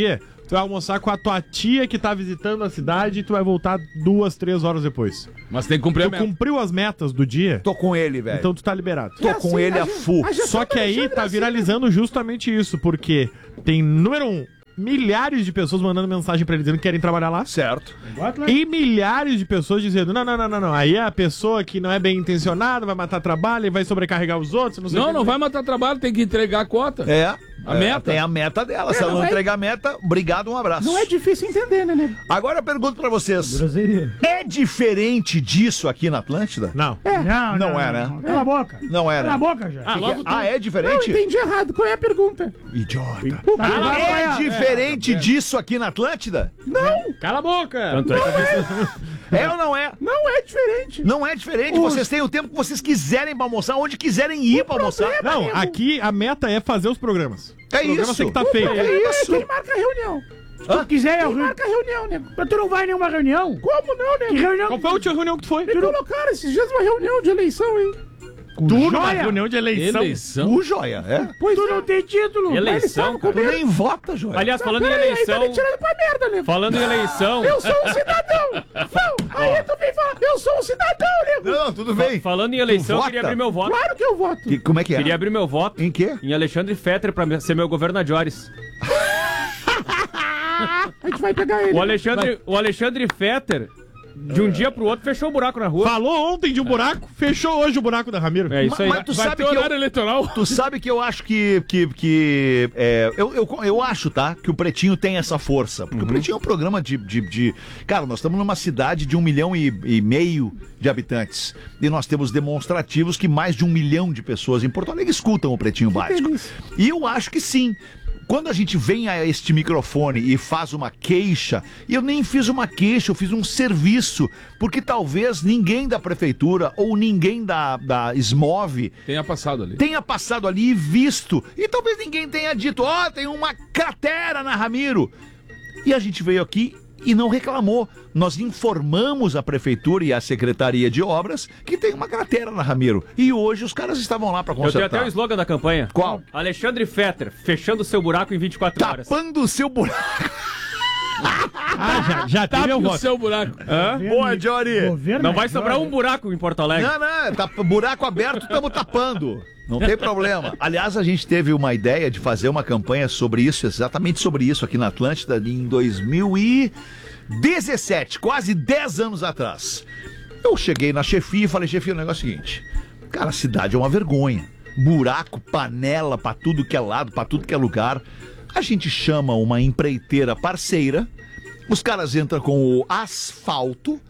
tu vai almoçar com a tua tia que tá visitando a cidade e tu vai voltar duas, três horas depois. Mas tem que cumprir a Tu meta. cumpriu as metas do dia, Tô com ele, velho. então tu tá liberado. Tô com ele a fu. Só que aí tá viralizando justamente isso, porque tem, número um, milhares de pessoas mandando mensagem pra ele dizendo que querem trabalhar lá. Certo. E milhares de pessoas dizendo, não, não, não, não, não. Aí é a pessoa que não é bem intencionada, vai matar trabalho e vai sobrecarregar os outros, não sei o Não, que. não vai matar trabalho, tem que entregar a cota. É. A é, meta. Tem a meta dela. Se ela não não é- entregar a meta, obrigado, um abraço. Não é difícil entender, né, nego? Agora eu pergunto pra vocês. Groseria. É diferente disso aqui na Atlântida? Não. Não, Não é, né? Cala a boca. Não é, Cala a né? boca já. Ah, logo tu... Ah, é Não, diferente? entendi errado. Qual é a pergunta? Idiota. Tá, vai, vai, É vai. diferente disso aqui na Atlântida? Cala a boca! Tanto é que É ou não é? Não é diferente. Não é diferente. Vocês têm o tempo que vocês quiserem pra almoçar, onde quiserem ir pra almoçar. Não, aqui a meta é fazer os programas. É O programa isso. tem que tá feito. É isso. Quem marca a reunião? Se tu quiser, eu... Quem marca a reunião, nego? Mas tu não vai em nenhuma reunião? Como não, nego? Que reunião? Qual foi a última reunião que tu foi? Me colocaram esses dias uma reunião de eleição, hein? Tu numa Joia? reunião de eleição. Eleição. O joia, é? Pois Tu é. não tem título. Eleição, Tu cara. nem vota, joia. Aliás, falando em Peraí, aí tá eleição... me tirando pra merda, nego. Falando em eleição... Eu sou um cidadão. Não, aí tu vem falar, eu sou um cidadão, nego. Não, tudo bem. Falando em eleição, eu Tu queria vota? abrir meu voto. Claro que eu voto. Que- como é que é? Queria abrir meu voto Em quê? em Alexandre Fetter pra ser meu governadores. A gente vai pegar ele. O Alexandre, o Alexandre Fetter, de um dia pro outro, fechou o buraco na rua. Falou ontem de um buraco, fechou hoje o buraco da Ramiro. É isso aí. Mas tu Vai sabe ter que eu, horário eleitoral. tu sabe que eu acho que. que, que é, eu, eu, eu acho, tá? Que o Pretinho tem essa força. Porque o Pretinho é um programa de, de, de- Cara, nós estamos numa cidade de um milhão e, e meio de habitantes. E nós temos demonstrativos que mais de um milhão de pessoas em Porto Alegre escutam o Pretinho Básico. delícia. E eu acho que sim. Quando a gente vem a este microfone e faz uma queixa, eu nem fiz uma queixa, eu fiz um serviço, porque talvez ninguém da prefeitura ou ninguém da, da Smov Tenha passado ali. tenha passado ali e visto. E talvez ninguém tenha dito, ó, oh, tem uma cratera na Ramiro. E a gente veio aqui e não reclamou. Nós informamos a prefeitura e a Secretaria de Obras que tem uma cratera na Ramiro. E hoje os caras estavam lá para Eu tenho consertar. até o slogan da campanha. Qual? Alexandre Fetter, fechando seu buraco em vinte e quatro horas. Tapando o seu buraco. Ah, já, já teve Tape meu o voto. seu buraco. Hã? Boa, Johnny. Governo Não é vai sobrar Joia. um buraco em Porto Alegre. Não, não, tá buraco aberto, estamos tapando. Não tem problema. Aliás, a gente teve uma ideia de fazer uma campanha sobre isso, exatamente sobre isso aqui na Atlântida, em dois mil e dezessete, quase dez anos atrás. Eu cheguei na chefia e falei, chefia, o negócio é o seguinte, cara, a cidade é uma vergonha. Buraco, panela pra tudo que é lado, pra tudo que é lugar. A gente chama uma empreiteira parceira, os caras entram com o asfalto,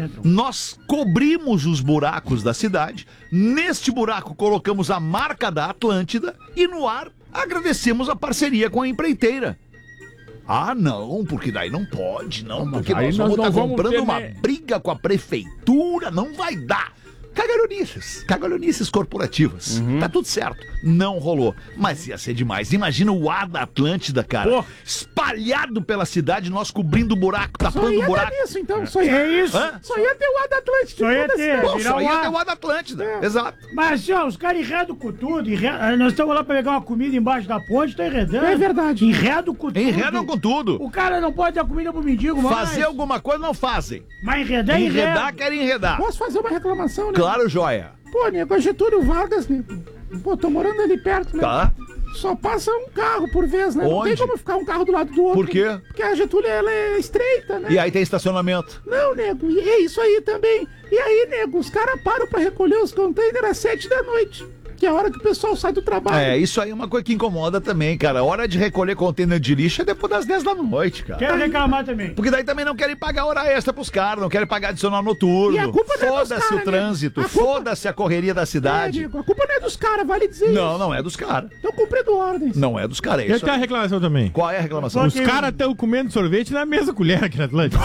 nós cobrimos os buracos da cidade, neste buraco colocamos a marca da Atlântida e no ar agradecemos a parceria com a empreiteira. Ah, não, porque daí não pode, não, porque aí nós nós vamos não estar vamos comprando ter, uma né? briga com a prefeitura, não vai dar. Cagalhonices, cagalhonices corporativas. Tá tudo certo. Não rolou. Mas ia ser demais. Imagina o ar da Atlântida, cara. Pô. Espalhado pela cidade, nós cobrindo o buraco, Só tapando o ia dar buraco. nisso, então. Só ia, É isso. Hã? só ia ter o ar da Atlântica. Só ia toda a ter. cidade. Pô, virar só o ia ar. ter o ar da Atlântida. Exato. Mas assim, ó, os caras enredam com tudo. enre- Nós estamos lá pra pegar uma comida embaixo da ponte, tá enredando. É verdade. Enredam com tudo. Enredam com tudo. O cara não pode dar comida pro mendigo, mas... Fazer alguma coisa não fazem. Mas enredar, Enredar, enredar. querem enredar. Posso fazer uma reclamação, né? Claro, joia. Pô, nego, é Getúlio Vargas, nego. Pô, tô morando ali perto, né? Tá. Só passa um carro por vez, né? Não Onde? tem como ficar um carro do lado do outro. Por quê? Porque a Getúlio, ela é estreita, né? E aí tem estacionamento. Não, nego, e é isso aí também. E aí, nego, os caras param pra recolher os containers às sete da noite. Que é a hora que o pessoal sai do trabalho. É, isso aí é uma coisa que incomoda também, cara. A hora de recolher container de lixo é depois das dez da noite, cara. Quero reclamar também. Porque daí também não querem pagar hora extra pros caras, não querem pagar adicional noturno. E a culpa não é dos Foda-se caras, o trânsito, né? A culpa- foda-se a correria da É, cidade. nego, a culpa não é dos caras, vale dizer Não, isso. não é dos caras. Estão cumprindo ordens. Não é dos caras, é Eu isso. tenho a aí. reclamação também. Qual é a reclamação? Os caras estão comendo sorvete na mesma colher aqui na Atlântica.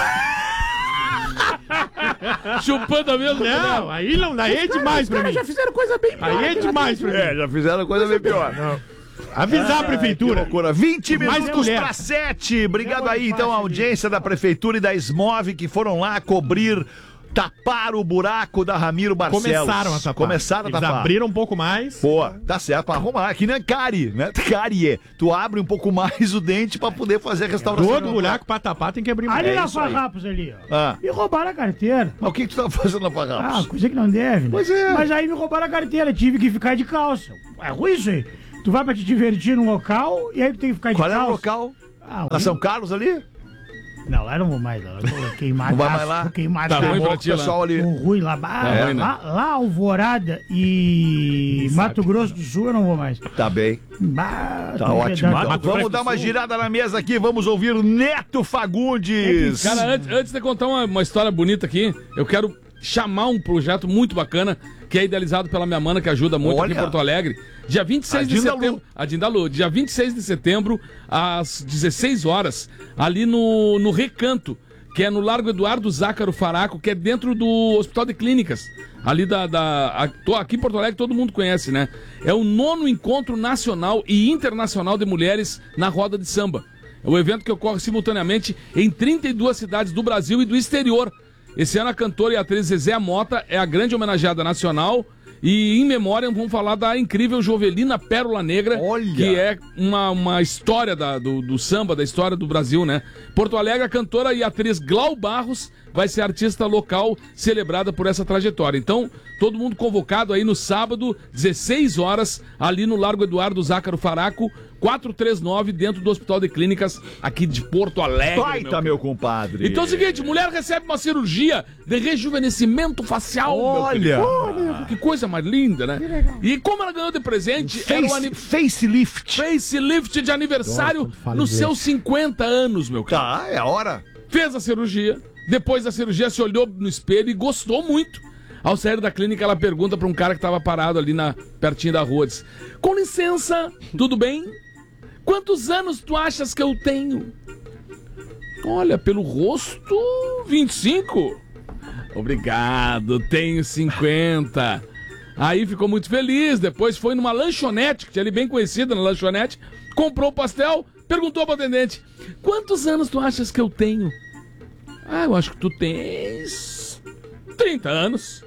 Chupando a mesma Não, aí não, daí é demais Os pra caras mim. já fizeram coisa bem pior. Aí é aqui na demais pra Atlântica. mim. já fizeram coisa bem pior. Avisar a Que prefeitura. loucura. vinte Mais minutos colher. para sete. Obrigado aí, então, a audiência da Prefeitura e da Smov que foram lá cobrir taparam o buraco da Ramiro Barcelos. Começaram a tapar. Começaram a Eles tapar. abriram um pouco mais. Pô, tá certo pra arrumar. Aqui não é cárie, né? Cárie. Tu abre um pouco mais o dente pra poder fazer a restauração. Todo buraco pra tapar tem que abrir mais. Ali É na isso aí. Farrapos ali, ó. Ah. Me roubaram a carteira. Mas o que, que tu tava fazendo na Farrapos? Ah, coisa que não deve, né? Pois é. Mas aí me roubaram a carteira, tive que ficar de calça. É ruim isso aí. Tu vai pra te divertir num local e aí tu tem que ficar de Qual calça. era o local? Ah, Na São Carlos ali? Não, lá eu não vou mais. Lá eu vou queimar Não vai taça, mais lá? vou queimar Tá taça. ruim pra Bom, ti lá. pessoal ali. Tô ruim lá. Ah, É ruim, né? lá, lá, Alvorada e Mato Grosso do Sul eu não vou mais. Tá bem. Bah, Tá tem ótimo. verdade. Então, vamos dar uma girada na mesa aqui. Vamos ouvir Neto Fagundes. Cara, antes, antes de contar uma, uma história bonita aqui, eu quero chamar um projeto muito bacana que é idealizado pela minha mana, que ajuda muito Olha. aqui em Porto Alegre. Dia vinte e seis A de Dindalu. setembro. A Dindalu. Dia vinte e seis de setembro, às dezesseis horas, ali no, no Recanto, que é no Largo Eduardo Zácaro Faraco, que é dentro do Hospital de Clínicas. Ali da. da a- tô- aqui em Porto Alegre todo mundo conhece, né? É o nono encontro nacional e internacional de mulheres na roda de samba. É o evento que ocorre simultaneamente em trinta e duas cidades do Brasil e do exterior. Esse ano a cantora e atriz Zezé Mota é a grande homenageada nacional. E em memória vamos falar da incrível Jovelina Pérola Negra, Olha! que é uma, uma história da- do, do samba, da história do Brasil, né? Porto Alegre, a cantora e atriz Glau Barros vai ser artista local celebrada por essa trajetória. Então, todo mundo convocado aí no sábado, dezesseis horas, ali no Largo Eduardo Zácaro Faraco, quatrocentos e trinta e nove, dentro do Hospital de Clínicas aqui de Porto Alegre. Baita, meu compadre. Então é o seguinte, mulher recebe uma cirurgia de rejuvenescimento facial. meu Olha. querido. Olha, que coisa mais linda, né? E como ela ganhou de presente, era o Face, ani- facelift. facelift de aniversário Nossa, fala nos inglês. seus cinquenta anos, meu cara. Tá, é a hora. Fez a cirurgia, depois da cirurgia se olhou no espelho e gostou muito. Ao sair da clínica, ela pergunta pra um cara que tava parado ali na, pertinho da rua, diz, com licença, tudo bem? Quantos anos tu achas que eu tenho? Olha, pelo rosto, vinte e cinco. Obrigado, tenho cinquenta. Aí ficou muito feliz, depois foi numa lanchonete, que tinha ali bem conhecida na lanchonete, comprou o pastel, perguntou pro atendente, quantos anos tu achas que eu tenho? Ah, eu acho que tu tens trinta anos.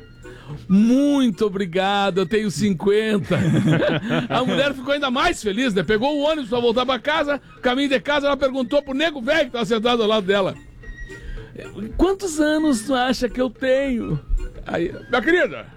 Muito obrigado, eu tenho cinquenta. A mulher ficou ainda mais feliz, né? Pegou o ônibus pra voltar pra casa, caminho de casa, ela perguntou pro nego velho que tava sentado ao lado dela, quantos anos tu acha que eu tenho? Aí, minha querida,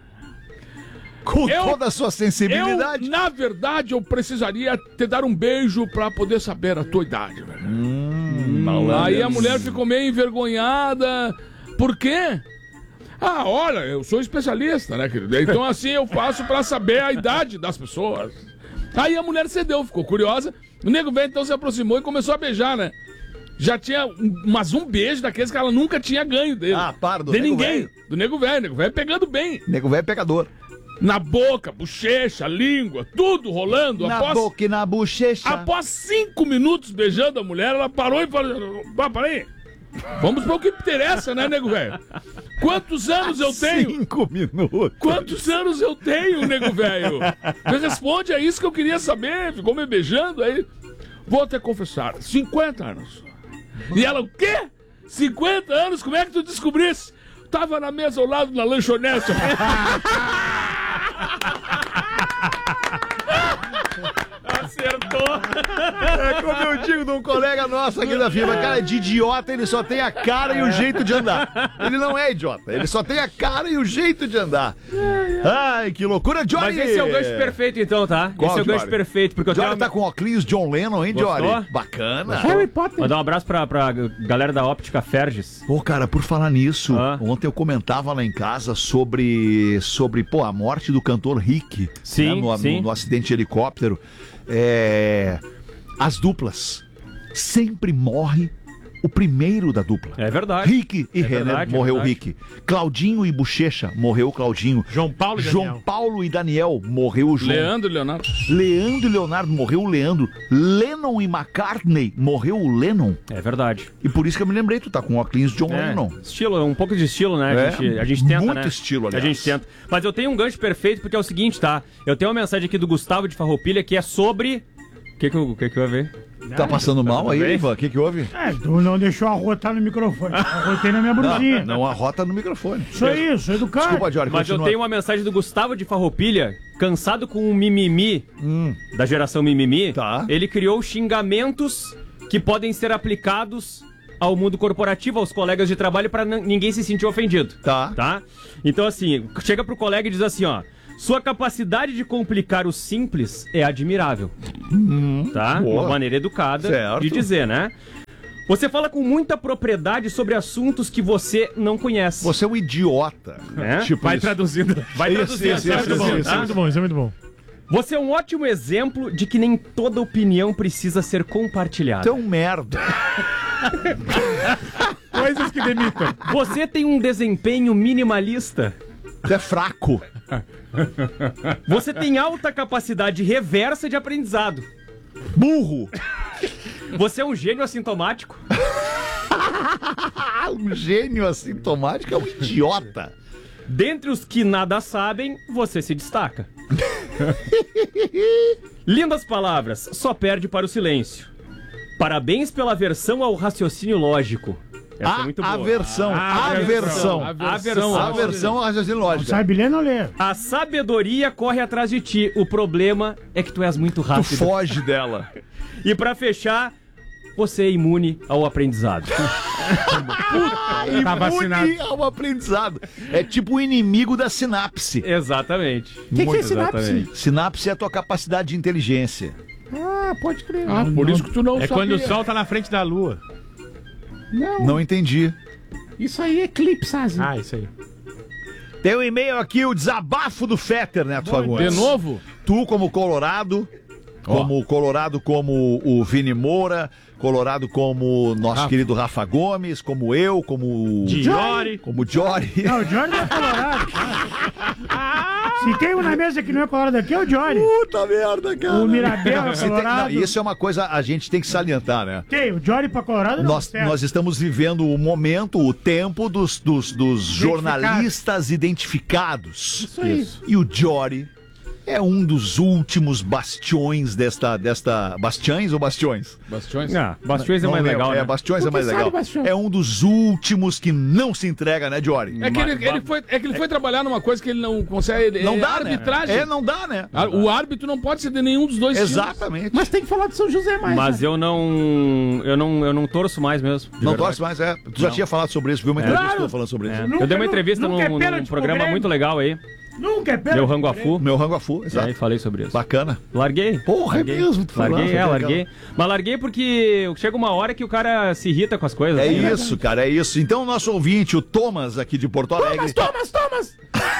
Com Eu- toda a sua sensibilidade. eu, na verdade, eu precisaria te dar um beijo pra poder saber a tua idade, velho. Hum, Aí a mulher ficou meio envergonhada. Por quê? Ah, olha, eu sou especialista, né, querido? Então assim eu faço pra saber a idade das pessoas. Aí a mulher cedeu, ficou curiosa. O nego velho então se aproximou e começou a beijar, né? Já tinha um, mas um beijo daqueles que ela nunca tinha ganho dele. Ah, para, do De nego ninguém. velho. Do nego velho, nego velho pegando bem. Nego velho é pecador. Na boca, bochecha, língua, tudo rolando. Na após, boca e na bochecha. após cinco minutos beijando a mulher, ela parou e falou: "Ah, para aí. Vamos para o que interessa, né, nego velho? Quantos anos eu tenho? Cinco minutos. Quantos anos eu tenho, nego velho? Me responde, é isso que eu queria saber. Ficou me beijando aí. Vou te confessar, cinquenta anos. E ela, o quê? cinquenta anos? Como é que tu descobrisse? Tava na mesa ao lado na lanchonete. Acertou. É como eu digo de um colega nosso aqui da firma, cara, de idiota ele só tem a cara e o jeito de andar. Ele não é idiota, ele só tem a cara e o jeito de andar. Ai, que loucura, Johnny! Mas esse é o gancho perfeito, então, tá? Qual, esse é o gancho Johnny? perfeito, porque eu Johnny tenho... tá com óculos John Lennon, hein, Gostou? Johnny? Bacana. Harry Potter. Mandar um abraço pra, pra galera da Óptica Ferges. Pô, cara, por falar nisso, Ah. ontem eu comentava lá em casa sobre, sobre pô, a morte do cantor Rick, Sim, né, no, sim. no- no acidente de helicóptero. É, as duplas sempre morre o primeiro da dupla. É verdade. Rick e É Renner, verdade, é morreu o verdade. Rick. Claudinho e Bochecha, morreu o Claudinho. João Paulo e João Daniel. Paulo e Daniel, morreu o João. Leandro e Leonardo. Leandro e Leonardo, morreu o Leandro. Lennon e McCartney, morreu o Lennon. É verdade. E por isso que eu me lembrei, tu tá com óculos John É, Lennon. estilo, um pouco de estilo, né? É, A gente, a gente tenta, muito né? estilo, A aliás. gente tenta. Mas eu tenho um gancho perfeito, porque é o seguinte, tá? Eu tenho uma mensagem aqui do Gustavo de Farroupilha que é sobre que que, eu- que que eu ia ver? Tá passando mal tudo aí, bem? Ivan? O que que houve? É, tu não deixou arrotar no microfone. Arrotei na minha brusinha. Não, não arrota no microfone. Isso aí, sou educado. Desculpa, Jorge, Mas eu continua. tenho uma mensagem do Gustavo de Farroupilha, cansado com o mimimi, da geração mimimi, Tá. ele criou xingamentos que podem ser aplicados ao mundo corporativo, aos colegas de trabalho, para ninguém se sentir ofendido. Tá. Tá? Então, assim, chega pro colega e diz assim, ó, sua capacidade de complicar o simples é admirável. Tá? boa. Uma maneira educada Certo. de dizer, né? Você fala com muita propriedade sobre assuntos que você não conhece. Você é um idiota. É? Tipo Vai isso. traduzindo. Vai Isso, traduzir, isso, vai isso, traduzir, isso, Isso é tá? muito bom, isso é muito bom. Você é um ótimo exemplo de que nem toda opinião precisa ser compartilhada. Então, merda. Coisas que demitam. Você tem um desempenho minimalista. Tu é fraco. Você tem alta capacidade reversa de aprendizado. Burro. Você é um gênio assintomático. Ah, um gênio assintomático é um idiota. Dentre os que nada sabem, você se destaca. Lindas palavras, só perde para o silêncio. Parabéns pela aversão ao raciocínio lógico. Essa é A muito boa. aversão. Ah, Aversão. Aversão. Aversão ao raciocínio lógico. Sabe ler, não ler. A sabedoria corre atrás de ti. O problema é que tu és muito Tu rápido. foge dela. E pra fechar, você é imune ao aprendizado. Tá vacinado. Imune ao aprendizado. É tipo o inimigo da sinapse. Exatamente. O que, que é sinapse? Exatamente. Sinapse é a tua capacidade de inteligência. Ah, pode crer. Ah, por isso que tu não É sabia. quando o sol tá na frente da lua. Não, Não entendi. isso aí é eclipse, Azi. Ah, isso aí. Tem um e-mail aqui, o desabafo do Fetter, Neto De Fagundes. novo? Tu, como Colorado, como Colorado, como o Vini Moura, Colorado como nosso querido Rafa Gomes, como eu, como o Diori. como o Jory. Não, o Johnny não é colorado. Se tem um na mesa que não é colorado aqui, é o Johnny. Puta merda, cara. O Mirabel é Se tem- colorado. não, isso é uma coisa a gente tem que salientar, né? Tem, o Johnny pra colorado não Nós, serve. nós estamos vivendo o momento, o tempo dos, dos, dos jornalistas identificados. Isso aí. E o Jory é um dos últimos bastiões desta. desta bastiões ou bastiões? Bastiões? Ah, Bastiões é Não mais lembro. legal, É, né? Bastiões é Porque mais sabe, legal. Bastião. É um dos últimos que não se entrega, né, Jory? É que, ele, ele foi, é que ele foi trabalhar numa coisa que ele não consegue. Não é dá, arbitragem. né? É, não dá, né? Ah, O árbitro não pode ser de nenhum dos dois times. Exatamente. Mas tem que falar de São José mais. Mas né? eu não, eu não. Eu não torço mais mesmo. de Não verdade. torce mais, é. Tu já tinha falado sobre isso, viu uma entrevista tua falando sobre isso. É. Nunca- Eu dei uma entrevista nunca é num, pênalti num pro programa Grêmio. muito legal aí. Nunca é pênalti. Deu rango a fu. Meu rango a fu, E exato. aí falei sobre isso. Bacana. Larguei. Porra, é larguei. mesmo, tu foi lá, Larguei, foi é, legal. larguei. Mas larguei porque chega uma hora que o cara se irrita com as coisas. É né? isso, cara, é isso. Então, o nosso ouvinte, o Thomas, aqui de Porto Alegre. Thomas, Thomas, Thomas!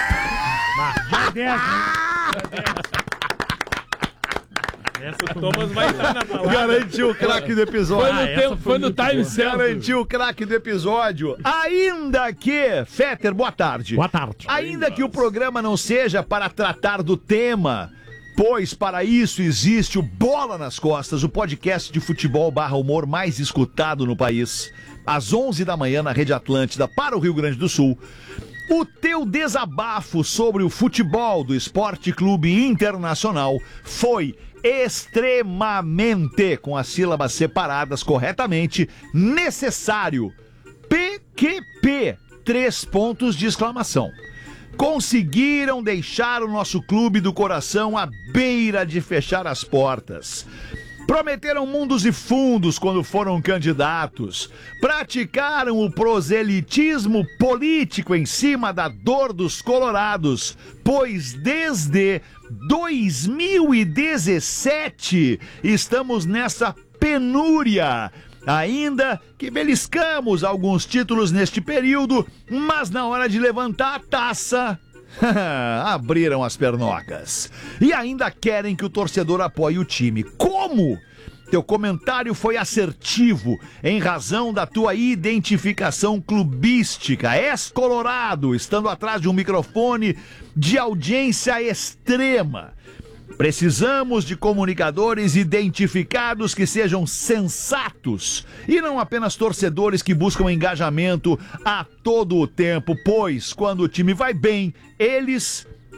Essa O Thomas vai estar na palavra. Garantiu o craque do episódio. Foi no, tempo, foi no time certo. Garantiu o craque do episódio. Ainda que. Fetter, boa tarde. Boa tarde. Ainda que o programa não seja para tratar do tema, pois para isso existe o Bola nas Costas, o podcast de futebol barra humor mais escutado no país. Às onze da manhã na Rede Atlântida para o Rio Grande do Sul. O teu desabafo sobre o futebol do Esporte Clube Internacional foi extremamente, com as sílabas separadas corretamente, necessário. P Q P, três pontos de exclamação. Conseguiram deixar o nosso clube do coração à beira de fechar as portas. Prometeram mundos e fundos quando foram candidatos. Praticaram o proselitismo político em cima da dor dos colorados, pois desde dois mil e dezessete estamos nessa penúria. Ainda que beliscamos alguns títulos neste período, mas na hora de levantar a taça, abriram as pernocas. E ainda querem que o torcedor apoie o time. Como? Teu comentário foi assertivo em razão da tua identificação clubística. És colorado, estando atrás de um microfone de audiência extrema. Precisamos de comunicadores identificados que sejam sensatos e não apenas torcedores que buscam engajamento a todo o tempo, pois quando o time vai bem, eles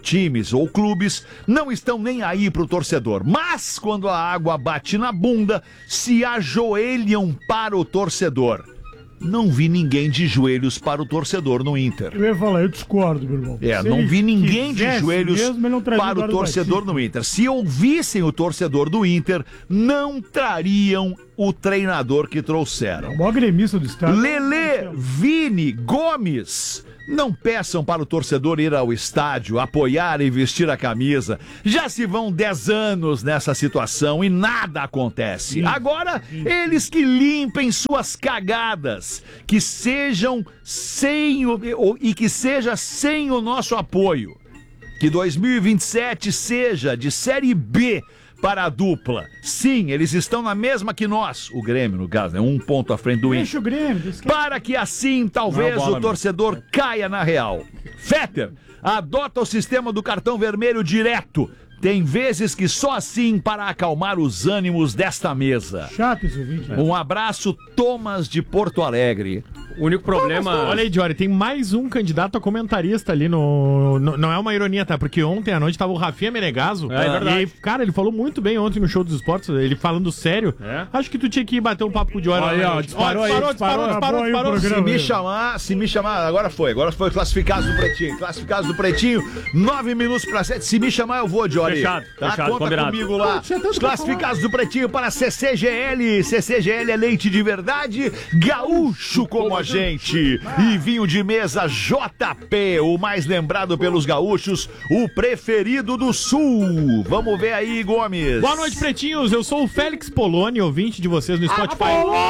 times ou clubes não estão nem aí pro torcedor. Mas quando a água bate na bunda, se ajoelham para o torcedor. Não vi ninguém de joelhos para o torcedor no Inter. Eu ia falar, eu discordo, meu irmão. É, Se não ele vi ninguém de quisesse joelhos mesmo, ele não trazia para o Eduardo torcedor Batista. no Inter. Se ouvissem o torcedor do Inter, não trariam o treinador que trouxeram. O maior gremista do estado. Lelê, Vini, Gomes, não peçam para o torcedor ir ao estádio, apoiar e vestir a camisa. Já se vão dez anos nessa situação e nada acontece. Agora, eles que limpem suas cagadas, que sejam sem o, e que seja sem o nosso apoio. Que dois mil e vinte e sete seja de Série B para a dupla. Sim, eles estão na mesma que nós. O Grêmio, no caso, é um ponto à frente do Inter. Deixa o Grêmio. Esquece. Para que assim, talvez, bola, o torcedor meu. caia na real. Fetter, adota o sistema do cartão vermelho direto. Tem vezes que só assim para acalmar os ânimos desta mesa. Chato esse vídeo. Um abraço, Thomas de Porto Alegre. O único problema... Olha aí, Jory, tem mais um candidato a comentarista ali no, no... Não é uma ironia, tá? Porque ontem à noite tava o Rafinha Menegaso. É, é verdade. E aí, cara, ele falou muito bem ontem no Show dos Esportes, ele falando sério. É? Acho que tu tinha que ir bater um papo com o Jory. Olha aí, ó, disparou aí, disparou, disparou, disparou, Acabou aí o disparou. programa. Se me chamar, se me chamar, agora foi, agora foi classificados do Pretinho, classificados do Pretinho, nove minutos para sete, se me chamar eu vou, Jory. Fechado, tá? fechado, Conta combinado. comigo lá. Pô, tinha tanto Os pra classificados do Pretinho para C C G L, C C G L é leite de verdade, gaúcho como a gente. E vinho de mesa J P, o mais lembrado pelos gaúchos, o preferido do Sul. Vamos ver aí, Gomes. Boa noite, pretinhos. Eu sou o Félix Poloni, ouvinte de vocês no Spotify.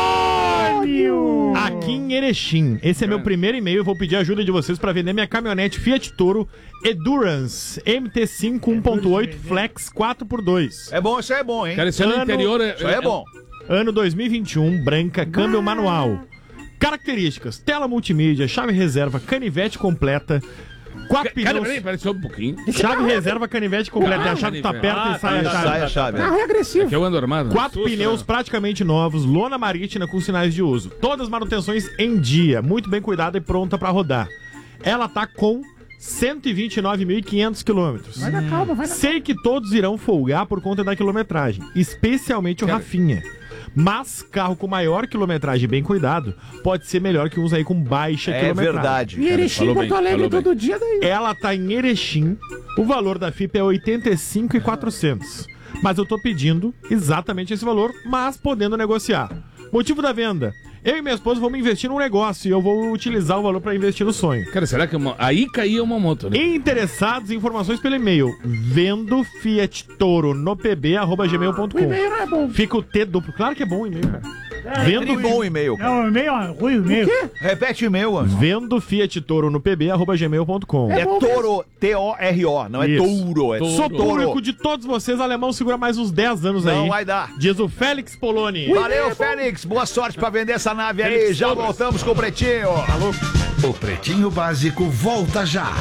Aqui em Erechim. Esse é meu primeiro e-mail. Eu vou pedir ajuda de vocês para vender minha caminhonete Fiat Toro Endurance M T cinco um ponto oito Flex quatro por dois. É bom, isso aí é bom, hein? Cara, esse ano Ano- interior é, Isso aí é bom. Ano dois mil e vinte e um, branca, câmbio manual. Características: tela multimídia, chave reserva, canivete completa, quatro Cara, pneus. peraí, peraí, só um pouquinho. Chave reserva, canivete completa. É a chave que tu aperta Ah, e sai a tá, chave. Sai a chave. Carro é agressivo. Que eu ando armado. Quatro pneus praticamente novos, lona marítima com sinais de uso. Todas as manutenções em dia, muito bem cuidada e pronta pra rodar. Ela tá com cento e vinte e nove mil e quinhentos quilômetros. Vai na calma, vai na Sei que todos irão folgar por conta da quilometragem, especialmente o Rafinha. Mas carro com maior quilometragem e bem cuidado pode ser melhor que uns aí com baixa É quilometragem. verdade. E Erechim, falou Porto bem, Alegre falou todo dia daí. Ela tá em Erechim, o valor da F I P é oitenta e cinco mil e quatrocentos. Mas eu tô pedindo exatamente esse valor, mas podendo negociar. Motivo da venda: eu e minha esposa vamos investir num negócio e eu vou utilizar o valor para investir no sonho. Cara, será que uma... aí caía uma moto, né? Interessados, informações pelo e-mail vendo Fiat Toro no pb arroba gmail ponto O com. e-mail não é bom. Fica o T duplo. Claro que é bom o e-mail, cara. Vendo, Tem bom e-mail, cara. Não, e-mail, ó, ruim o e-mail. Repete o e-mail, Anjo. vendo Fiat Toro no pb arroba gmail ponto com. É Toro, T O R O, não é Isso. Touro, é Sou Toro. público de todos vocês, alemão segura mais uns dez anos Não aí. vai dar. Diz o Félix Poloni. Valeu, Félix. Boa sorte pra vender essa nave aí. Já voltamos com o Pretinho. O Pretinho Básico volta já.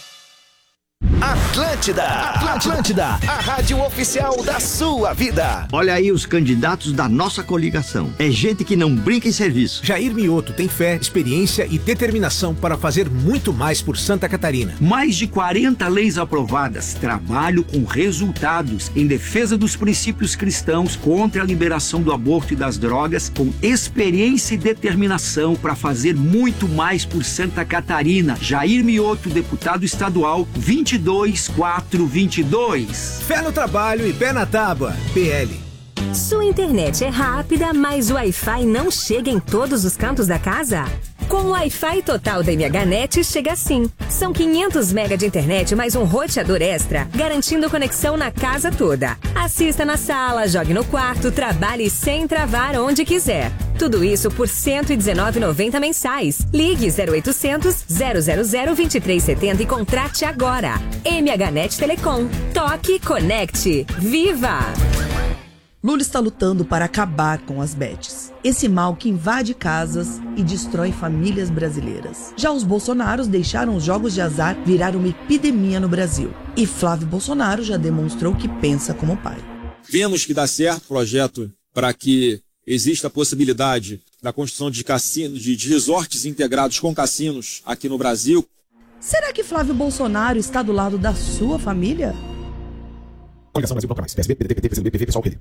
Atlântida, Atlântida, a rádio oficial da sua vida. Olha aí os candidatos da nossa coligação. É gente que não brinca em serviço. Jair Mioto tem fé, experiência e determinação para fazer muito mais por Santa Catarina. Mais de quarenta leis aprovadas. Trabalho com resultados em defesa dos princípios cristãos, contra a liberação do aborto e das drogas, com experiência e determinação para fazer muito mais por Santa Catarina. Jair Mioto, deputado estadual, vinte e dois quatro vinte e dois. Fé no trabalho e pé na tábua. P L. Sua internet é rápida, mas o Wi-Fi não chega em todos os cantos da casa? Com o Wi-Fi total da M H Net chega assim. São quinhentos megabytes de internet mais um roteador extra, garantindo conexão na casa toda. Assista na sala, jogue no quarto, trabalhe sem travar onde quiser. Tudo isso por cento e dezenove reais e noventa centavos mensais. Ligue zero oitocentos, zero zero zero, vinte e três setenta e contrate agora. M H Net Telecom. Toque, conecte. Viva! Lula está lutando para acabar com as bets. Esse mal que invade casas e destrói famílias brasileiras. Já os Bolsonaros deixaram os jogos de azar virar uma epidemia no Brasil. E Flávio Bolsonaro já demonstrou que pensa como pai. Vemos que dá certo o projeto para que exista a possibilidade da construção de cassinos, de, de resorts integrados com cassinos aqui no Brasil. Será que Flávio Bolsonaro está do lado da sua família? Coligação Brasil Bloco Mais, P S B, P D T, P T, P C do B, P V, Pessoal, P D.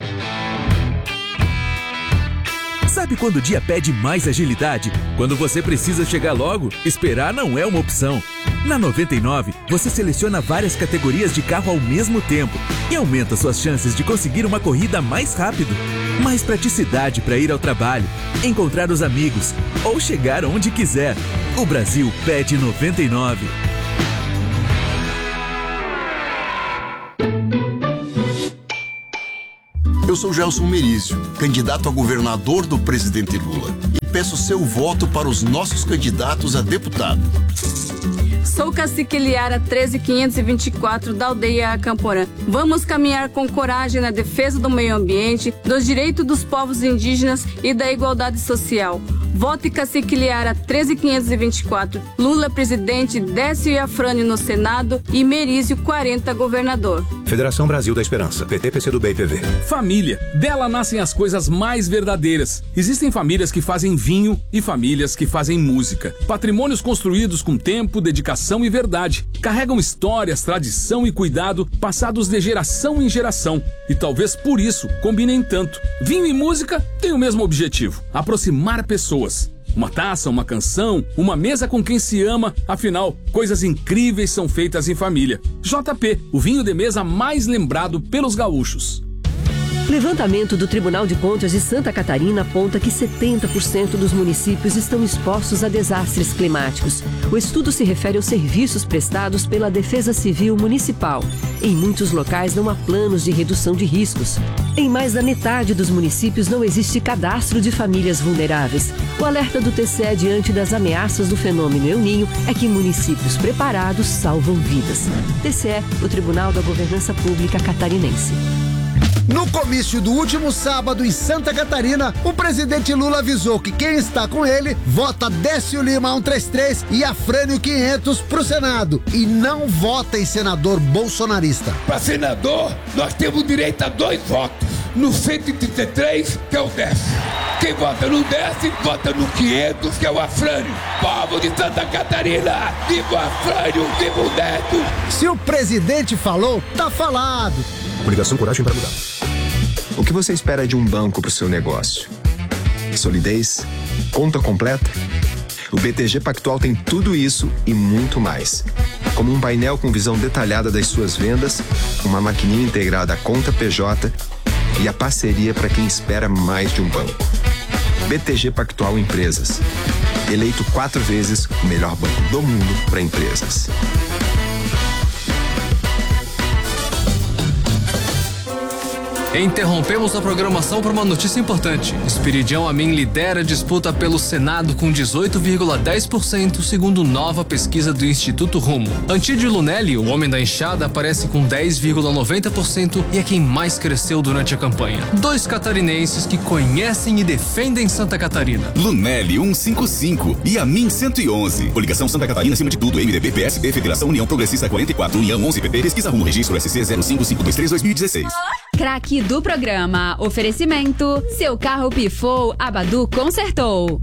Sabe quando o dia pede mais agilidade? Quando você precisa chegar logo, esperar não é uma opção. Na noventa e nove, você seleciona várias categorias de carro ao mesmo tempo e aumenta suas chances de conseguir uma corrida mais rápido. Mais praticidade para ir ao trabalho, encontrar os amigos ou chegar onde quiser. O Brasil pede noventa e nove. Eu sou Gelson Merizio, candidato a governador do presidente Lula, e peço seu voto para os nossos candidatos a deputado. Sou Cacique Liara treze mil quinhentos e vinte e quatro da aldeia Acamporã. Vamos caminhar com coragem na defesa do meio ambiente, dos direitos dos povos indígenas e da igualdade social. Vote Cacique Liara treze mil quinhentos e vinte e quatro. Lula presidente, Décio e Afrânio no Senado e Merizio quarenta governador. Federação Brasil da Esperança, P T, P C do B e P V. Família. Dela nascem as coisas mais verdadeiras. Existem famílias que fazem vinho e famílias que fazem música. Patrimônios construídos com tempo, dedicação e verdade. Carregam histórias, tradição e cuidado passados de geração em geração. E talvez por isso combinem tanto. Vinho e música têm o mesmo objetivo: aproximar pessoas. Uma taça, uma canção, uma mesa com quem se ama. Afinal, coisas incríveis são feitas em família. J P, o vinho de mesa mais lembrado pelos gaúchos. Levantamento do Tribunal de Contas de Santa Catarina aponta que setenta por cento dos municípios estão expostos a desastres climáticos. O estudo se refere aos serviços prestados pela Defesa Civil Municipal. Em muitos locais não há planos de redução de riscos. Em mais da metade dos municípios não existe cadastro de famílias vulneráveis. O alerta do T C E diante das ameaças do fenômeno El Niño é que municípios preparados salvam vidas. T C E, o Tribunal da Governança Pública Catarinense. No comício do último sábado em Santa Catarina, o presidente Lula avisou que quem está com ele vota Décio Lima cento e trinta e três e Afrânio quinhentos pro Senado e não vota em senador bolsonarista. Para senador, nós temos direito a dois votos. No cento e trinta e três, que é o Décio. Quem vota no Décio, vota no quinhentos, que é o Afrânio. Povo de Santa Catarina, viva o Afrânio, viva o Décio. Se o presidente falou, tá falado. Coligação Coragem para Mudar. O que você espera de um banco para o seu negócio? Solidez? Conta completa? O B T G Pactual tem tudo isso e muito mais. Como um painel com visão detalhada das suas vendas, uma maquininha integrada à conta P J e a parceria para quem espera mais de um banco. B T G Pactual Empresas. Eleito quatro vezes o melhor banco do mundo para empresas. Interrompemos a programação para uma notícia importante. Esperidião Amin lidera a disputa pelo Senado com dezoito vírgula dez por cento, segundo nova pesquisa do Instituto Rumo. Antídio Lunelli, o homem da enxada, aparece com dez vírgula noventa por cento e é quem mais cresceu durante a campanha. Dois catarinenses que conhecem e defendem Santa Catarina. Lunelli cento e cinquenta e cinco e Amin cento e onze. Coligação Santa Catarina acima de tudo. M D B, P S B, Federação União Progressista quarenta e quatro, União onze P P, Pesquisa Rumo, Registro S C zero cinco cinco dois três dois mil e dezesseis. Craque do programa. Oferecimento: seu carro pifou, a Badu consertou.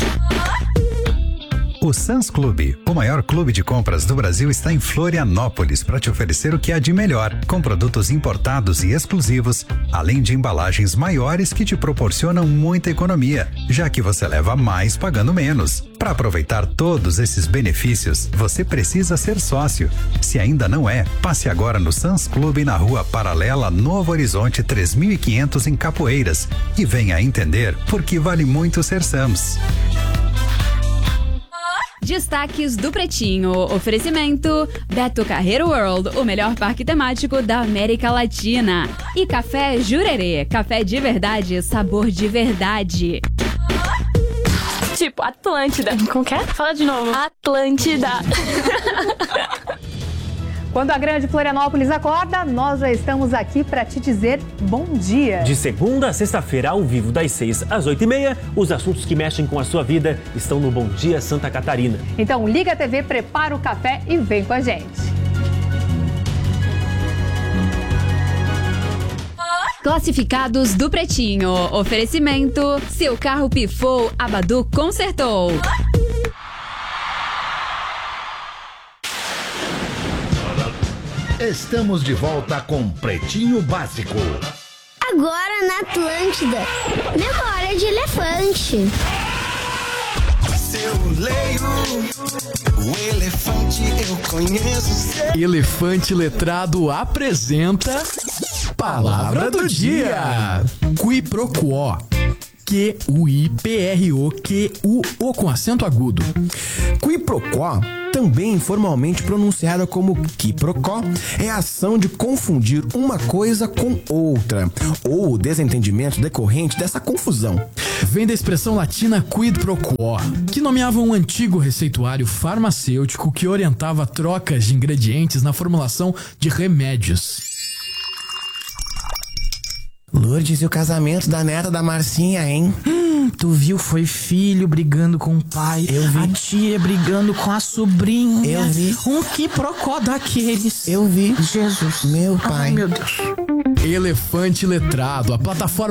O Sam's Club, o maior clube de compras do Brasil, está em Florianópolis para te oferecer o que há de melhor, com produtos importados e exclusivos, além de embalagens maiores que te proporcionam muita economia, já que você leva mais pagando menos. Para aproveitar todos esses benefícios, você precisa ser sócio. Se ainda não é, passe agora no Sam's Club na Rua Paralela Novo Horizonte três mil e quinhentos em Capoeiras e venha entender por que vale muito ser Sam's. Destaques do Pretinho. Oferecimento: Beto Carreiro World, o melhor parque temático da América Latina. E Café Jurerê, café de verdade, sabor de verdade. Tipo, Atlântida. Como que é? Fala de novo. Atlântida. Quando a grande Florianópolis acorda, nós já estamos aqui para te dizer bom dia. De segunda a sexta-feira, ao vivo, das seis às oito e meia, os assuntos que mexem com a sua vida estão no Bom Dia Santa Catarina. Então liga a T V, prepara o café e vem com a gente. Classificados do Pretinho. Oferecimento: seu carro pifou, a Badu consertou. Estamos de volta com Pretinho Básico. Agora na Atlântida, memória de elefante. Se eu leio o elefante, eu conheço. Elefante Letrado apresenta Palavra do Dia. Qui pro quo. Q U I P R O Q U O com acento agudo. Qui pro quo, também informalmente pronunciada como quiprocó, é a ação de confundir uma coisa com outra, ou o desentendimento decorrente dessa confusão. Vem da expressão latina quid pro quo, que nomeava um antigo receituário farmacêutico que orientava trocas de ingredientes na formulação de remédios. Lourdes, e o casamento da neta da Marcinha, hein? Hum, tu viu? Foi filho brigando com o pai. Eu vi. A tia brigando com a sobrinha. Eu vi. Um quiprocó daqueles. Eu vi. Jesus. Meu pai. Ai, meu Deus. Elefante Letrado, a plataforma